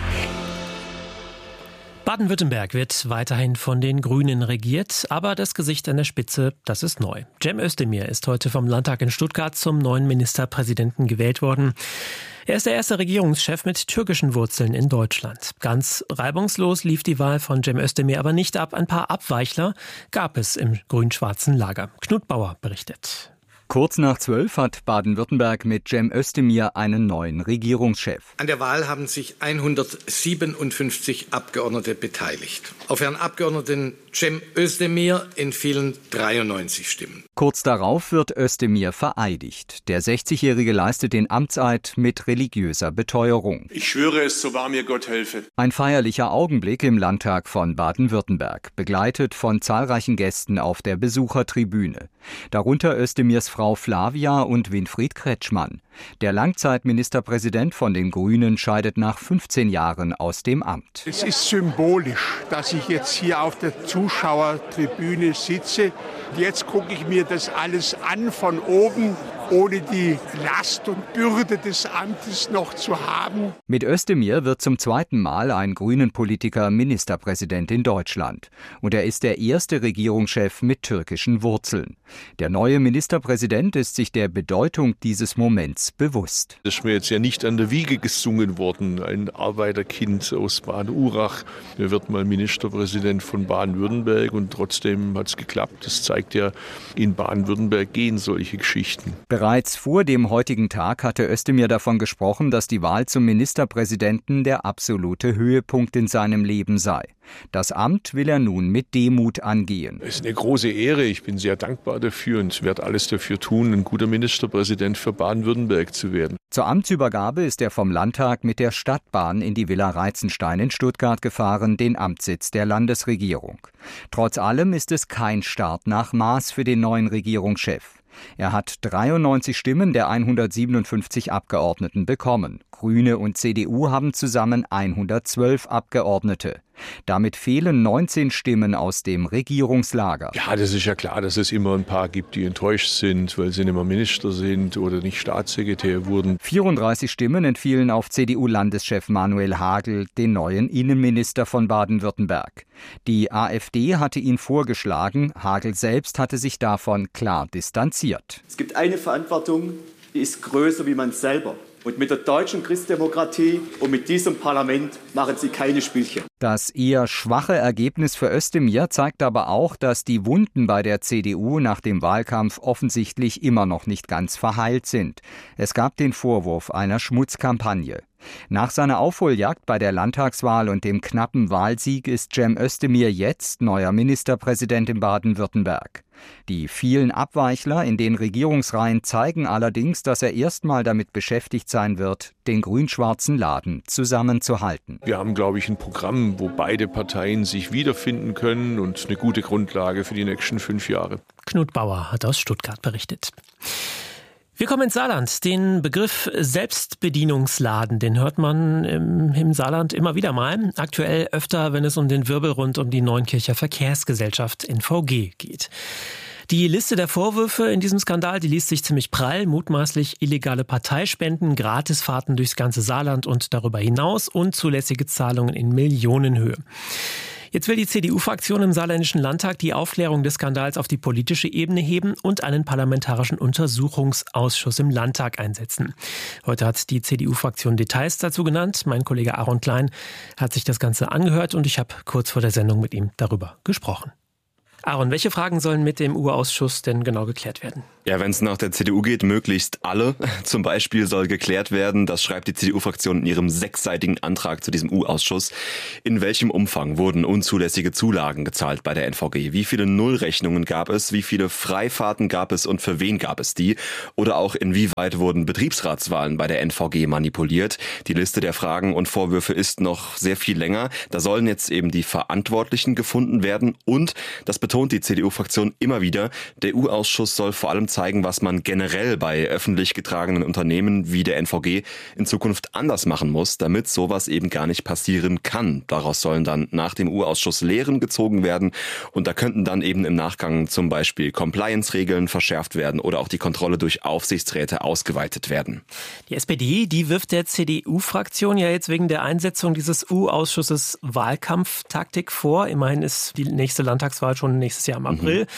Speaker 12: Baden-Württemberg wird weiterhin von den Grünen regiert, aber das Gesicht an der Spitze, das ist neu. Cem Özdemir ist heute vom Landtag in Stuttgart zum neuen Ministerpräsidenten gewählt worden. Er ist der erste Regierungschef mit türkischen Wurzeln in Deutschland. Ganz reibungslos lief die Wahl von Cem Özdemir aber nicht ab. Ein paar Abweichler gab es im grün-schwarzen Lager. Knut Bauer berichtet.
Speaker 20: Kurz nach zwölf hat Baden-Württemberg mit Cem Özdemir einen neuen Regierungschef.
Speaker 21: An der Wahl haben sich hundertsiebenundfünfzig Abgeordnete beteiligt. Auf Herrn Abgeordneten Cem Özdemir entfielen dreiundneunzig Stimmen.
Speaker 20: Kurz darauf wird Özdemir vereidigt. Der sechzigjährige leistet den Amtseid mit religiöser Beteuerung.
Speaker 22: Ich schwöre es, so wahr mir Gott helfe.
Speaker 20: Ein feierlicher Augenblick im Landtag von Baden-Württemberg, begleitet von zahlreichen Gästen auf der Besuchertribüne. Darunter Özdemirs Frau Flavia und Winfried Kretschmann. Der Langzeitministerpräsident von den Grünen scheidet nach fünfzehn Jahren aus dem Amt.
Speaker 23: Es ist symbolisch, dass ich jetzt hier auf der Zuschauertribüne sitze. Jetzt gucke ich mir das alles an von oben, ohne die Last und Bürde des Amtes noch zu haben.
Speaker 20: Mit Özdemir wird zum zweiten Mal ein Grünen-Politiker Ministerpräsident in Deutschland. Und er ist der erste Regierungschef mit türkischen Wurzeln. Der neue Ministerpräsident ist sich der Bedeutung dieses Moments bewusst.
Speaker 22: Das ist mir jetzt ja nicht an der Wiege gesungen worden. Ein Arbeiterkind aus Baden-Urach. Er wird mal Ministerpräsident von Baden-Württemberg und trotzdem hat es geklappt. Das zeigt ja, in Baden-Württemberg gehen solche Geschichten.
Speaker 20: Bereits vor dem heutigen Tag hatte Özdemir davon gesprochen, dass die Wahl zum Ministerpräsidenten der absolute Höhepunkt in seinem Leben sei. Das Amt will er nun mit Demut angehen.
Speaker 22: Es ist eine große Ehre. Ich bin sehr dankbar dafür und werde alles dafür tun, ein guter Ministerpräsident für Baden-Württemberg zu werden.
Speaker 20: Zur Amtsübergabe ist er vom Landtag mit der Stadtbahn in die Villa Reitzenstein in Stuttgart gefahren, den Amtssitz der Landesregierung. Trotz allem ist es kein Start nach Maß für den neuen Regierungschef. Er hat dreiundneunzig Stimmen der hundertsiebenundfünfzig Abgeordneten bekommen. Grüne und C D U haben zusammen hundertzwölf Abgeordnete. Damit fehlen neunzehn Stimmen aus dem Regierungslager.
Speaker 22: Ja, das ist ja klar, dass es immer ein paar gibt, die enttäuscht sind, weil sie nicht mehr Minister sind oder nicht Staatssekretär wurden.
Speaker 20: vierunddreißig Stimmen entfielen auf C D U-Landeschef Manuel Hagel, den neuen Innenminister von Baden-Württemberg. Die AfD hatte ihn vorgeschlagen, Hagel selbst hatte sich davon klar distanziert.
Speaker 24: Es gibt eine Verantwortung, die ist größer wie man selber. Und mit der deutschen Christdemokratie und mit diesem Parlament machen sie keine Spielchen.
Speaker 20: Das eher schwache Ergebnis für Özdemir zeigt aber auch, dass die Wunden bei der C D U nach dem Wahlkampf offensichtlich immer noch nicht ganz verheilt sind. Es gab den Vorwurf einer Schmutzkampagne. Nach seiner Aufholjagd bei der Landtagswahl und dem knappen Wahlsieg ist Cem Özdemir jetzt neuer Ministerpräsident in Baden-Württemberg. Die vielen Abweichler in den Regierungsreihen zeigen allerdings, dass er erstmal damit beschäftigt sein wird, den grün-schwarzen Laden zusammenzuhalten.
Speaker 22: Wir haben, glaube ich, ein Programm, wo beide Parteien sich wiederfinden können und eine gute Grundlage für die nächsten fünf Jahre.
Speaker 12: Knut Bauer hat aus Stuttgart berichtet. Wir kommen ins Saarland. Den Begriff Selbstbedienungsladen, den hört man im, im Saarland immer wieder mal. Aktuell öfter, wenn es um den Wirbel rund um die Neunkircher Verkehrsgesellschaft N V G geht. Die Liste der Vorwürfe in diesem Skandal, die liest sich ziemlich prall. Mutmaßlich illegale Parteispenden, Gratisfahrten durchs ganze Saarland und darüber hinaus, unzulässige Zahlungen in Millionenhöhe. Jetzt will die C D U-Fraktion im Saarländischen Landtag die Aufklärung des Skandals auf die politische Ebene heben und einen parlamentarischen Untersuchungsausschuss im Landtag einsetzen. Heute hat die C D U-Fraktion Details dazu genannt. Mein Kollege Aaron Klein hat sich das Ganze angehört und ich habe kurz vor der Sendung mit ihm darüber gesprochen. Aaron, welche Fragen sollen mit dem U-Ausschuss denn genau geklärt werden?
Speaker 3: Ja, wenn es nach der C D U geht, möglichst alle. Zum Beispiel soll geklärt werden, das schreibt die C D U-Fraktion in ihrem sechsseitigen Antrag zu diesem U-Ausschuss. In welchem Umfang wurden unzulässige Zulagen gezahlt bei der N V G? Wie viele Nullrechnungen gab es? Wie viele Freifahrten gab es und für wen gab es die? Oder auch inwieweit wurden Betriebsratswahlen bei der N V G manipuliert? Die Liste der Fragen und Vorwürfe ist noch sehr viel länger. Da sollen jetzt eben die Verantwortlichen gefunden werden und das betont die C D U-Fraktion immer wieder, der U-Ausschuss soll vor allem zeigen, was man generell bei öffentlich getragenen Unternehmen wie der N V G in Zukunft anders machen muss, damit sowas eben gar nicht passieren kann. Daraus sollen dann nach dem U-Ausschuss Lehren gezogen werden und da könnten dann eben im Nachgang zum Beispiel Compliance-Regeln verschärft werden oder auch die Kontrolle durch Aufsichtsräte ausgeweitet werden.
Speaker 12: Die S P D, die wirft der C D U-Fraktion ja jetzt wegen der Einsetzung dieses U-Ausschusses Wahlkampftaktik vor. Immerhin ist die nächste Landtagswahl schon nächstes Jahr im April. Mhm.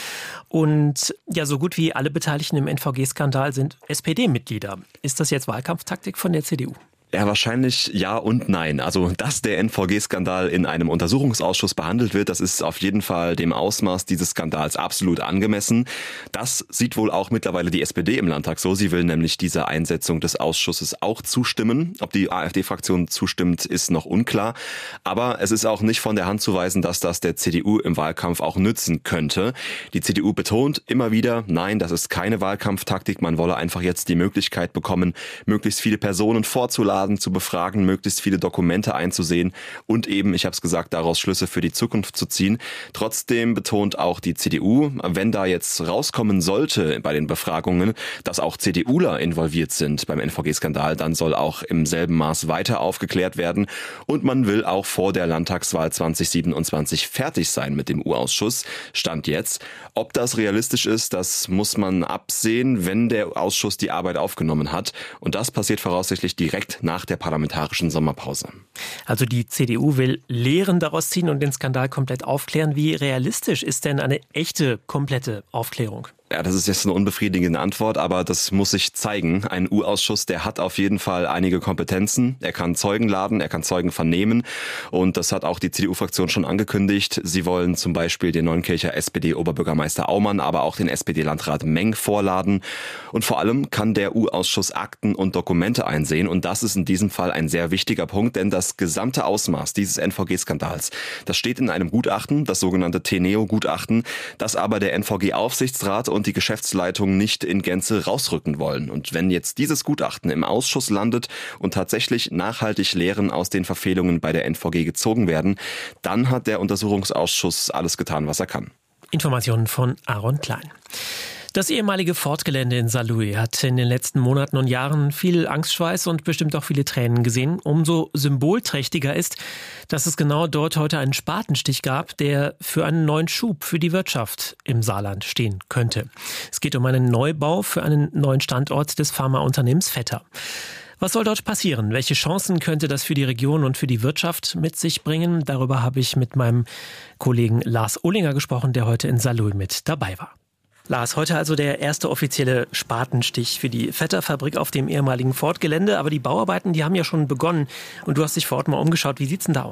Speaker 12: Und ja, so gut wie alle Beteiligten im N V G-Skandal sind S P D-Mitglieder. Ist das jetzt Wahlkampftaktik von der C D U?
Speaker 3: Ja, wahrscheinlich ja und nein. Also, dass der N V G-Skandal in einem Untersuchungsausschuss behandelt wird, das ist auf jeden Fall dem Ausmaß dieses Skandals absolut angemessen. Das sieht wohl auch mittlerweile die S P D im Landtag so. Sie will nämlich dieser Einsetzung des Ausschusses auch zustimmen. Ob die AfD-Fraktion zustimmt, ist noch unklar. Aber es ist auch nicht von der Hand zu weisen, dass das der C D U im Wahlkampf auch nützen könnte. Die C D U betont immer wieder, nein, das ist keine Wahlkampftaktik. Man wolle einfach jetzt die Möglichkeit bekommen, möglichst viele Personen vorzuladen, zu befragen, möglichst viele Dokumente einzusehen und eben, ich habe es gesagt, daraus Schlüsse für die Zukunft zu ziehen. Trotzdem betont auch die C D U, wenn da jetzt rauskommen sollte bei den Befragungen, dass auch CDUler involviert sind beim N V G-Skandal, dann soll auch im selben Maß weiter aufgeklärt werden und man will auch vor der Landtagswahl zwanzig siebenundzwanzig fertig sein mit dem U-Ausschuss. Stand jetzt. Ob das realistisch ist, das muss man absehen, wenn der Ausschuss die Arbeit aufgenommen hat und das passiert voraussichtlich direkt nach der parlamentarischen Sommerpause.
Speaker 12: Also die C D U will Lehren daraus ziehen und den Skandal komplett aufklären. Wie realistisch ist denn eine echte, komplette Aufklärung?
Speaker 3: Ja, das ist jetzt eine unbefriedigende Antwort, aber das muss sich zeigen. Ein U-Ausschuss, der hat auf jeden Fall einige Kompetenzen. Er kann Zeugen laden, er kann Zeugen vernehmen und das hat auch die C D U-Fraktion schon angekündigt. Sie wollen zum Beispiel den Neunkircher S P D-Oberbürgermeister Aumann, aber auch den S P D-Landrat Meng vorladen. Und vor allem kann der U-Ausschuss Akten und Dokumente einsehen und das ist in diesem Fall ein sehr wichtiger Punkt, denn das gesamte Ausmaß dieses N V G-Skandals, das steht in einem Gutachten, das sogenannte Teneo-Gutachten, das aber der N V G-Aufsichtsrat und die Geschäftsleitung nicht in Gänze rausrücken wollen. Und wenn jetzt dieses Gutachten im Ausschuss landet und tatsächlich nachhaltig Lehren aus den Verfehlungen bei der N V G gezogen werden, dann hat der Untersuchungsausschuss alles getan, was er kann.
Speaker 12: Informationen von Aaron Klein. Das ehemalige Ford-Gelände in Saarlouis hat in den letzten Monaten und Jahren viel Angstschweiß und bestimmt auch viele Tränen gesehen. Umso symbolträchtiger ist, dass es genau dort heute einen Spatenstich gab, der für einen neuen Schub für die Wirtschaft im Saarland stehen könnte. Es geht um einen Neubau für einen neuen Standort des Pharmaunternehmens Vetter. Was soll dort passieren? Welche Chancen könnte das für die Region und für die Wirtschaft mit sich bringen? Darüber habe ich mit meinem Kollegen Lars Ohlinger gesprochen, der heute in Saarlouis mit dabei war. Lars, heute also der erste offizielle Spatenstich für die Vetter-Fabrik auf dem ehemaligen Ford-Gelände. Aber die Bauarbeiten, die haben ja schon begonnen. Und du hast dich vor Ort mal umgeschaut. Wie sieht's denn da aus?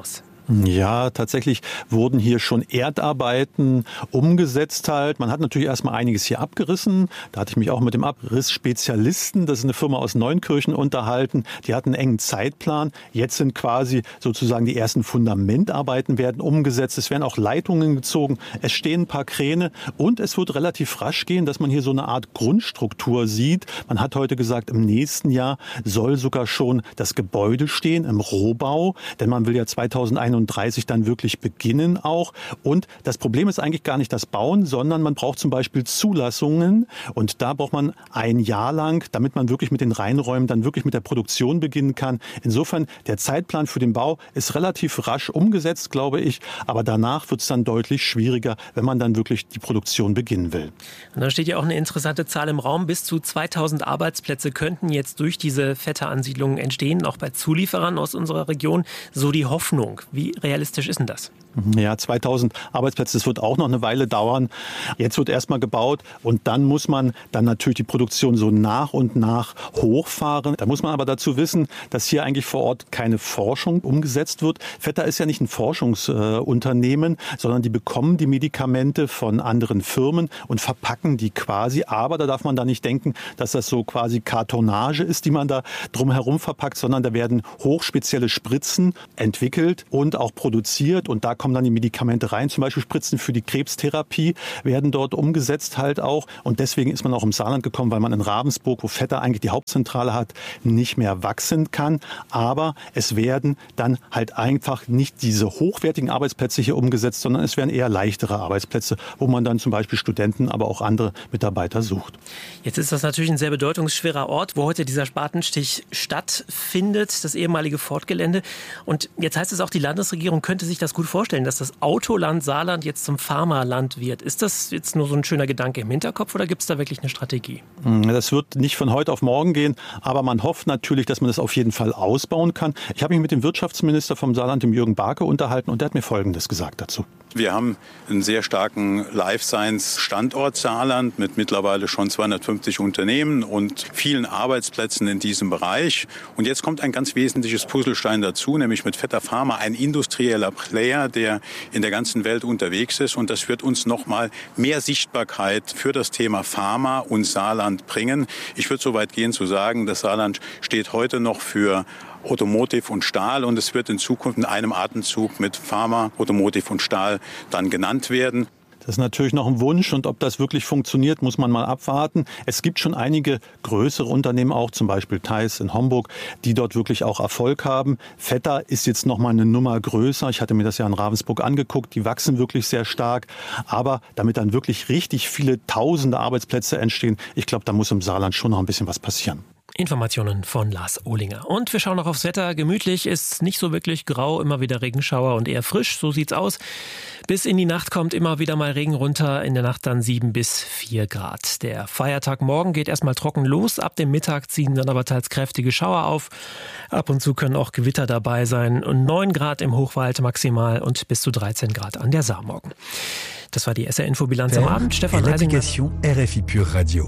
Speaker 2: Ja, tatsächlich wurden hier schon Erdarbeiten umgesetzt halt. Man hat natürlich erstmal einiges hier abgerissen. Da hatte ich mich auch mit dem Abrissspezialisten, das ist eine Firma aus Neunkirchen, unterhalten. Die hatten einen engen Zeitplan. Jetzt sind quasi sozusagen die ersten Fundamentarbeiten werden umgesetzt. Es werden auch Leitungen gezogen. Es stehen ein paar Kräne und es wird relativ rasch gehen, dass man hier so eine Art Grundstruktur sieht. Man hat heute gesagt, im nächsten Jahr soll sogar schon das Gebäude stehen im Rohbau, denn man will ja zweitausendeinunddreißig dann wirklich beginnen auch. Und das Problem ist eigentlich gar nicht das Bauen, sondern man braucht zum Beispiel Zulassungen. Und da braucht man ein Jahr lang, damit man wirklich mit den Reinräumen dann wirklich mit der Produktion beginnen kann. Insofern, der Zeitplan für den Bau ist relativ rasch umgesetzt, glaube ich. Aber danach wird es dann deutlich schwieriger, wenn man dann wirklich die Produktion beginnen will.
Speaker 12: Und da steht ja auch eine interessante Zahl im Raum. Bis zu zweitausend Arbeitsplätze könnten jetzt durch diese Vetter-Ansiedlungen entstehen, auch bei Zulieferern aus unserer Region. So die Hoffnung. Wie realistisch ist denn das?
Speaker 2: Ja, zweitausend Arbeitsplätze, das wird auch noch eine Weile dauern. Jetzt wird erstmal gebaut und dann muss man dann natürlich die Produktion so nach und nach hochfahren. Da muss man aber dazu wissen, dass hier eigentlich vor Ort keine Forschung umgesetzt wird. Vetter ist ja nicht ein Forschungsunternehmen, äh, sondern die bekommen die Medikamente von anderen Firmen und verpacken die quasi. Aber da darf man da nicht denken, dass das so quasi Kartonage ist, die man da drumherum verpackt, sondern da werden hochspezielle Spritzen entwickelt und auch produziert und da kommen dann die Medikamente rein, zum Beispiel Spritzen für die Krebstherapie werden dort umgesetzt halt auch und deswegen ist man auch im Saarland gekommen, weil man in Ravensburg, wo Vetter eigentlich die Hauptzentrale hat, nicht mehr wachsen kann, aber es werden dann halt einfach nicht diese hochwertigen Arbeitsplätze hier umgesetzt, sondern es werden eher leichtere Arbeitsplätze, wo man dann zum Beispiel Studenten, aber auch andere Mitarbeiter sucht.
Speaker 12: Jetzt ist das natürlich ein sehr bedeutungsschwerer Ort, wo heute dieser Spatenstich stattfindet, das ehemalige Ford-Gelände und jetzt heißt es auch, die Landesregierung könnte sich das gut vorstellen, dass das Autoland Saarland jetzt zum Pharmaland wird. Ist das jetzt nur so ein schöner Gedanke im Hinterkopf oder gibt es da wirklich eine Strategie?
Speaker 2: Das wird nicht von heute auf morgen gehen, aber man hofft natürlich, dass man das auf jeden Fall ausbauen kann. Ich habe mich mit dem Wirtschaftsminister vom Saarland, dem Jürgen Barke, unterhalten und der hat mir Folgendes gesagt dazu.
Speaker 4: Wir haben einen sehr starken Life-Science-Standort Saarland mit mittlerweile schon zweihundertfünfzig Unternehmen und vielen Arbeitsplätzen in diesem Bereich. Und jetzt kommt ein ganz wesentliches Puzzlestein dazu, nämlich mit Vetter Pharma, ein industrieller Player, der in der ganzen Welt unterwegs ist. Und das wird uns nochmal mehr Sichtbarkeit für das Thema Pharma und Saarland bringen. Ich würde so weit gehen zu sagen, das Saarland steht heute noch für Automotive und Stahl und es wird in Zukunft in einem Atemzug mit Pharma, Automotive und Stahl dann genannt werden.
Speaker 2: Das ist natürlich noch ein Wunsch und ob das wirklich funktioniert, muss man mal abwarten. Es gibt schon einige größere Unternehmen, auch zum Beispiel Theis in Homburg, die dort wirklich auch Erfolg haben. Vetter ist jetzt noch mal eine Nummer größer. Ich hatte mir das ja in Ravensburg angeguckt. Die wachsen wirklich sehr stark. Aber damit dann wirklich richtig viele tausende Arbeitsplätze entstehen, ich glaube, da muss im Saarland schon noch ein bisschen was passieren.
Speaker 12: Informationen von Lars Ohlinger. Und wir schauen noch aufs Wetter. Gemütlich ist nicht so wirklich grau, immer wieder Regenschauer und eher frisch. So sieht's aus. Bis in die Nacht kommt immer wieder mal Regen runter. In der Nacht dann sieben bis vier Grad. Der Feiertag morgen geht erstmal trocken los. Ab dem Mittag ziehen dann aber teils kräftige Schauer auf. Ab und zu können auch Gewitter dabei sein. Und neun Grad im Hochwald maximal und bis zu dreizehn Grad an der Saar morgen. Das war die S R-Info-Bilanz am Abend. Stefan Reisinger.
Speaker 6: R F I Pure Radio.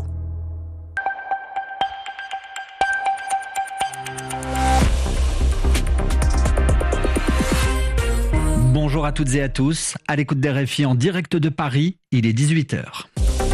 Speaker 6: Bonjour à toutes et à tous, à l'écoute d'R F I en direct de Paris, il est dix-huit heures.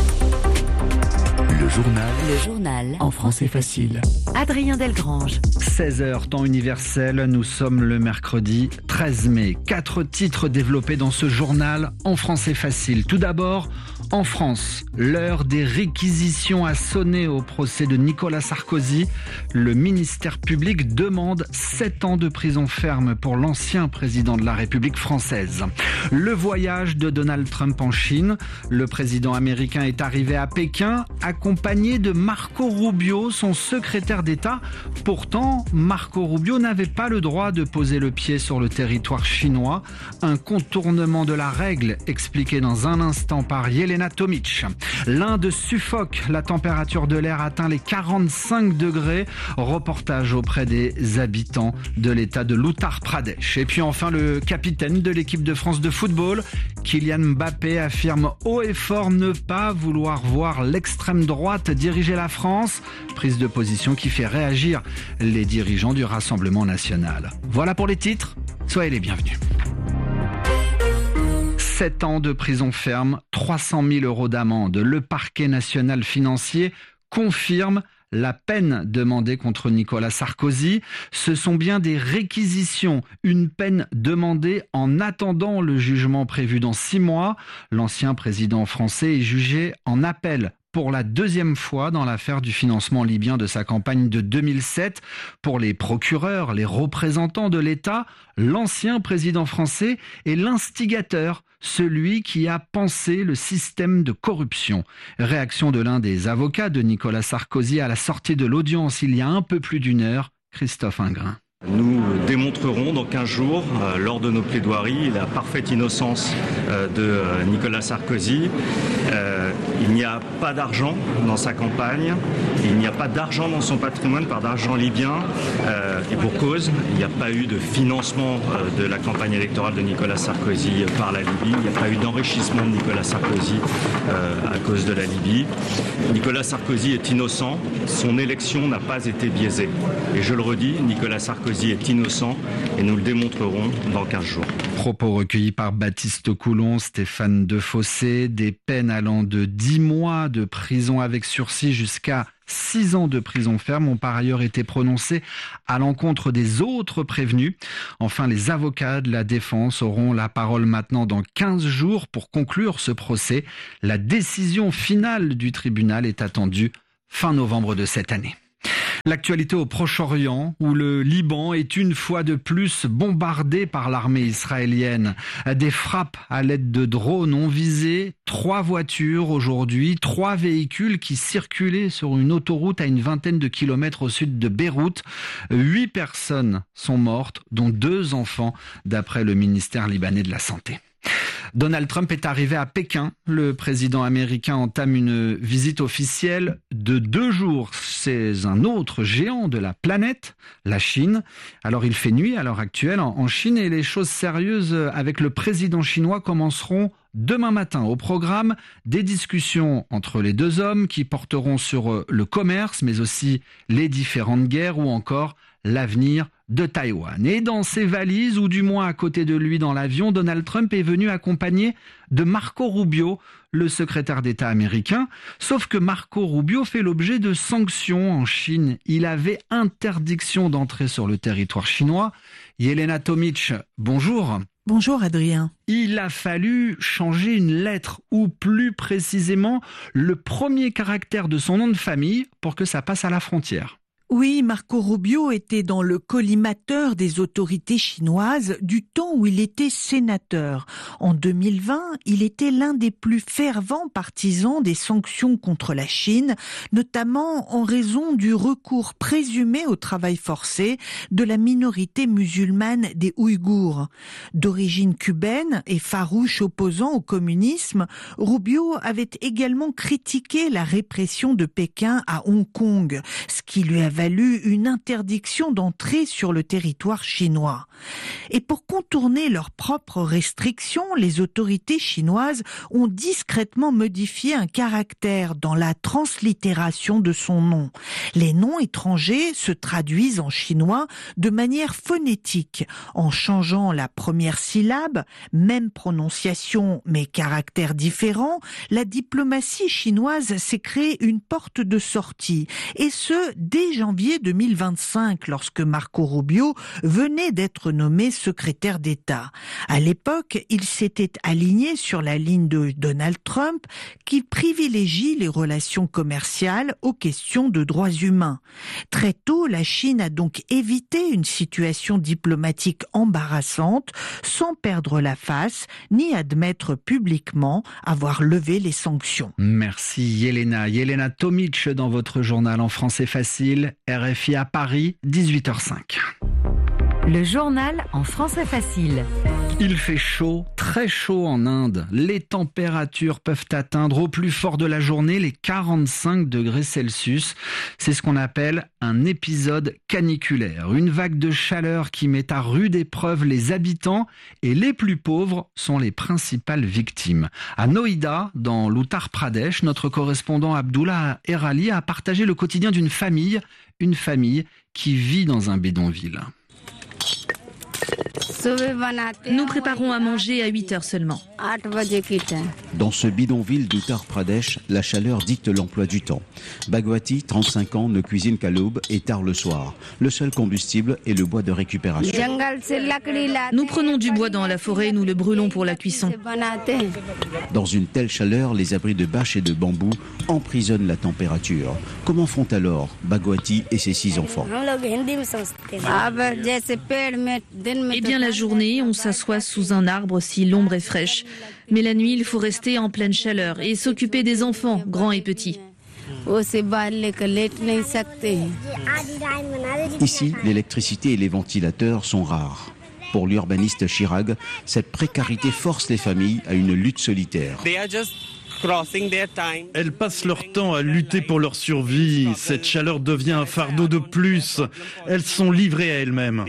Speaker 6: Le journal.
Speaker 11: Le journal.
Speaker 6: En français facile.
Speaker 11: Adrien Delgrange.
Speaker 6: seize heures, temps universel. Nous sommes le mercredi treize mai. Quatre titres développés dans ce journal en français facile. Tout d'abord, en France, l'heure des réquisitions a sonné au procès de Nicolas Sarkozy. Le ministère public demande sept ans de prison ferme pour l'ancien président de la République française. Le voyage de Donald Trump en Chine. Le président américain est arrivé à Pékin, accompagné de Marco Rubio, son secrétaire d'État. Pourtant, Marco Rubio n'avait pas le droit de poser le pied sur le territoire chinois. Un contournement de la règle, expliqué dans un instant par Yelena Tomic. L'Inde suffoque, la température de l'air atteint les quarante-cinq degrés. Reportage auprès des habitants de l'état de l'Uttar Pradesh. Et puis enfin, le capitaine de l'équipe de France de football, Kylian Mbappé, affirme haut et fort ne pas vouloir voir l'extrême droite diriger la France. Prise de position qui fait réagir les dirigeants du Rassemblement national. Voilà pour les titres, soyez les bienvenus. sept ans de prison ferme, trois cent mille euros d'amende. Le parquet national financier confirme la peine demandée contre Nicolas Sarkozy. Ce sont bien des réquisitions, une peine demandée en attendant le jugement prévu dans six mois. L'ancien président français est jugé en appel pour la deuxième fois dans l'affaire du financement libyen de sa campagne de deux mille sept. Pour les procureurs, les représentants de l'État, l'ancien président français est l'instigateur, celui qui a pensé le système de corruption. Réaction de l'un des avocats de Nicolas Sarkozy à la sortie de l'audience il y a un peu plus d'une heure, Christophe Ingrain.
Speaker 7: Nous démontrerons dans quinze jours, euh, lors de nos plaidoiries, la parfaite innocence euh, de euh, Nicolas Sarkozy. Euh, il n'y a pas d'argent dans sa campagne, il n'y a pas d'argent dans son patrimoine par d'argent libyen, euh, et pour cause, il n'y a pas eu de financement euh, de la campagne électorale de Nicolas Sarkozy par la Libye, il n'y a pas eu d'enrichissement de Nicolas Sarkozy euh, à cause de la Libye. Nicolas Sarkozy est innocent, son élection n'a pas été biaisée. Et je le redis, Nicolas Sarkozy est innocent et nous le démontrerons dans quinze jours.
Speaker 6: Propos recueillis par Baptiste Coulon, Stéphane Defossé, des peines allant de dix mois de prison avec sursis jusqu'à six ans de prison ferme ont par ailleurs été prononcés à l'encontre des autres prévenus. Enfin, les avocats de la défense auront la parole maintenant dans quinze jours pour conclure ce procès. La décision finale du tribunal est attendue fin novembre de cette année. L'actualité au Proche-Orient, où le Liban est une fois de plus bombardé par l'armée israélienne. Des frappes à l'aide de drones ont visé trois voitures aujourd'hui, trois véhicules qui circulaient sur une autoroute à une vingtaine de kilomètres au sud de Beyrouth. Huit personnes sont mortes, dont deux enfants, d'après le ministère libanais de la Santé. Donald Trump est arrivé à Pékin. Le président américain entame une visite officielle de deux jours. C'est un autre géant de la planète, la Chine. Alors il fait nuit à l'heure actuelle en Chine et les choses sérieuses avec le président chinois commenceront demain matin. Au programme, des discussions entre les deux hommes qui porteront sur le commerce, mais aussi les différentes guerres ou encore l'avenir de Taïwan. Et dans ses valises, ou du moins à côté de lui dans l'avion, Donald Trump est venu accompagné de Marco Rubio, le secrétaire d'État américain. Sauf que Marco Rubio fait l'objet de sanctions en Chine. Il avait interdiction d'entrer sur le territoire chinois. Yelena Tomic, bonjour.
Speaker 8: Bonjour Adrien.
Speaker 6: Il a fallu changer une lettre, ou plus précisément le premier caractère de son nom de famille pour que ça passe à la frontière.
Speaker 8: Oui, Marco Rubio était dans le collimateur des autorités chinoises du temps où il était sénateur. En deux mille vingt, il était l'un des plus fervents partisans des sanctions contre la Chine, notamment en raison du recours présumé au travail forcé de la minorité musulmane des Ouïghours. D'origine cubaine et farouche opposant au communisme, Rubio avait également critiqué la répression de Pékin à Hong Kong, ce qui lui avait valu une interdiction d'entrer sur le territoire chinois. Et pour contourner leurs propres restrictions, les autorités chinoises ont discrètement modifié un caractère dans la translittération de son nom. Les noms étrangers se traduisent en chinois de manière phonétique, en changeant la première syllabe, même prononciation mais caractère différent. La diplomatie chinoise s'est créée une porte de sortie, et ce, dès janvier deux mille vingt-cinq, lorsque Marco Rubio venait d'être nommé secrétaire d'État. À l'époque, il s'était aligné sur la ligne de Donald Trump, qui privilégie les relations commerciales aux questions de droits humains. Très tôt, la Chine a donc évité une situation diplomatique embarrassante, sans perdre la face, ni admettre publiquement avoir levé les sanctions.
Speaker 6: Merci Yelena. Yelena Tomic dans votre journal en français facile. R F I à Paris, dix-huit heures cinq.
Speaker 11: Le journal en français facile.
Speaker 6: Il fait chaud, très chaud en Inde. Les températures peuvent atteindre au plus fort de la journée les quarante-cinq degrés Celsius. C'est ce qu'on appelle un épisode caniculaire. Une vague de chaleur qui met à rude épreuve les habitants, et les plus pauvres sont les principales victimes. À Noida, dans l'Uttar Pradesh, notre correspondant Abdullah Erali a partagé le quotidien d'une famille, une famille qui vit dans un bidonville.
Speaker 5: Nous préparons à manger à huit heures seulement.
Speaker 9: Dans ce bidonville d'Uttar Pradesh, la chaleur dicte l'emploi du temps. Bhagwati, trente-cinq ans, ne cuisine qu'à l'aube et tard le soir. Le seul combustible est le bois de récupération.
Speaker 5: Nous prenons du bois dans la forêt, nous le brûlons pour la cuisson.
Speaker 9: Dans une telle chaleur, les abris de bâches et de bambou emprisonnent la température. Comment font alors Bhagwati et ses six enfants?
Speaker 5: Eh bien, la journée, on s'assoit sous un arbre si l'ombre est fraîche. Mais la nuit, il faut rester en pleine chaleur et s'occuper des enfants, grands et petits.
Speaker 9: Ici, l'électricité et les ventilateurs sont rares. Pour l'urbaniste Chirag, cette précarité force les familles à une lutte solitaire.
Speaker 10: Elles passent leur temps à lutter pour leur survie. Cette chaleur devient un fardeau de plus. Elles sont livrées à elles-mêmes.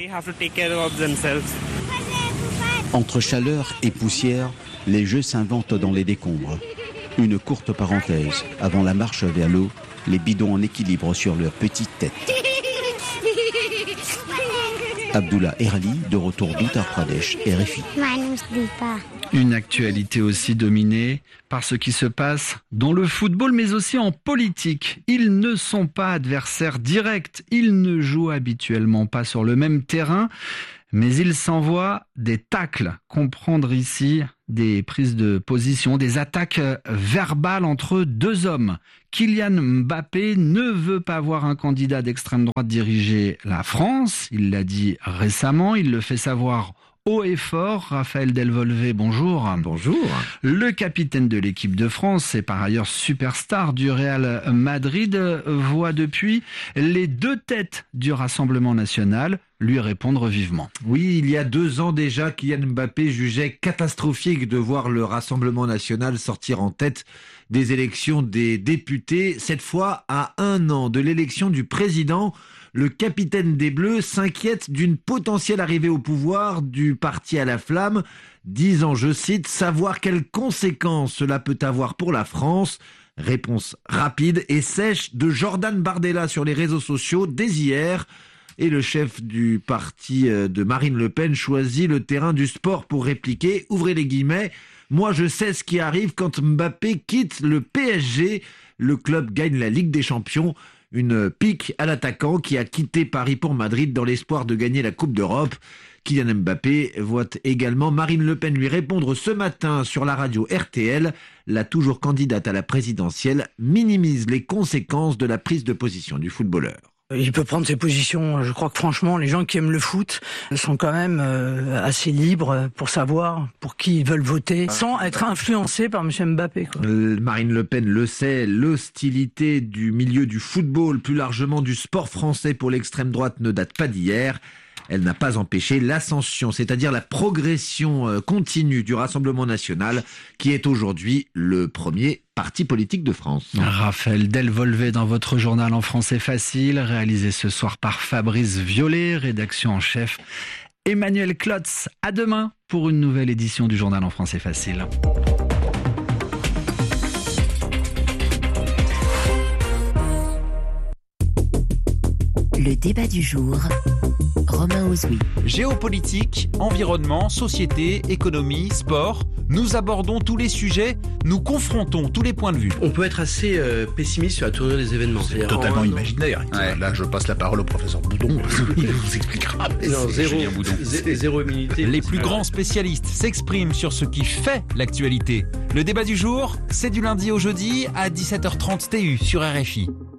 Speaker 9: Entre chaleur et poussière, les jeux s'inventent dans les décombres. Une courte parenthèse. Avant la marche vers l'eau, les bidons en équilibre sur leurs petites têtes. Abdullah Erali, de retour d'Uttar Pradesh, R F I.
Speaker 6: Une actualité aussi dominée par ce qui se passe dans le football, mais aussi en politique. Ils ne sont pas adversaires directs, ils ne jouent habituellement pas sur le même terrain, mais ils s'envoient des tacles. Comprendre ici des prises de position, des attaques verbales entre deux hommes. Kylian Mbappé ne veut pas voir un candidat d'extrême droite diriger la France. Il l'a dit récemment, il le fait savoir haut et fort. Raphaël Delvolvé, bonjour.
Speaker 13: Bonjour.
Speaker 6: Le capitaine de l'équipe de France et par ailleurs superstar du Real Madrid voit depuis les deux têtes du Rassemblement national lui répondre vivement.
Speaker 13: Oui, il y a deux ans déjà, Kylian Mbappé jugeait catastrophique de voir le Rassemblement national sortir en tête des élections des députés. Cette fois, à un an de l'élection du président, le capitaine des Bleus s'inquiète d'une potentielle arrivée au pouvoir du parti à la flamme, disant, je cite, « savoir quelles conséquences cela peut avoir pour la France ». Réponse rapide et sèche de Jordan Bardella sur les réseaux sociaux dès hier. Et le chef du parti de Marine Le Pen choisit le terrain du sport pour répliquer, ouvrez les guillemets, « Moi je sais ce qui arrive quand Mbappé quitte le P S G, le club gagne la Ligue des Champions ». Une pique à l'attaquant qui a quitté Paris pour Madrid dans l'espoir de gagner la Coupe d'Europe. Kylian Mbappé voit également Marine Le Pen lui répondre ce matin sur la radio R T L. La toujours candidate à la présidentielle minimise les conséquences de la prise de position du footballeur.
Speaker 25: Il peut prendre ses positions. Je crois que franchement, les gens qui aiment le foot sont quand même euh, assez libres pour savoir pour qui ils veulent voter, sans être influencés par M. Mbappé, quoi.
Speaker 13: Marine Le Pen le sait, l'hostilité du milieu du football, plus largement du sport français pour l'extrême droite, ne date pas d'hier. Elle n'a pas empêché l'ascension, c'est-à-dire la progression continue du Rassemblement national, qui est aujourd'hui le premier parti politique de France.
Speaker 6: Raphaël Delvolvé dans votre journal en français facile, réalisé ce soir par Fabrice Violet, rédaction en chef Emmanuel Klotz. À demain pour une nouvelle édition du journal en français facile.
Speaker 11: Le débat du jour. Romain Ozoui.
Speaker 26: Géopolitique, environnement, société, économie, sport, nous abordons tous les sujets, nous confrontons tous les points de vue.
Speaker 27: On peut être assez euh, pessimiste sur la tournure des événements.
Speaker 2: C'est totalement en... imaginaire. Ouais. Là, je passe la parole au professeur Boudon. Il vous expliquera.
Speaker 27: Non, zéro, zé- zéro immunité.
Speaker 26: Les plus grands spécialistes s'expriment sur ce qui fait l'actualité. Le débat du jour, c'est du lundi au jeudi à dix-sept heures trente T U sur R F I.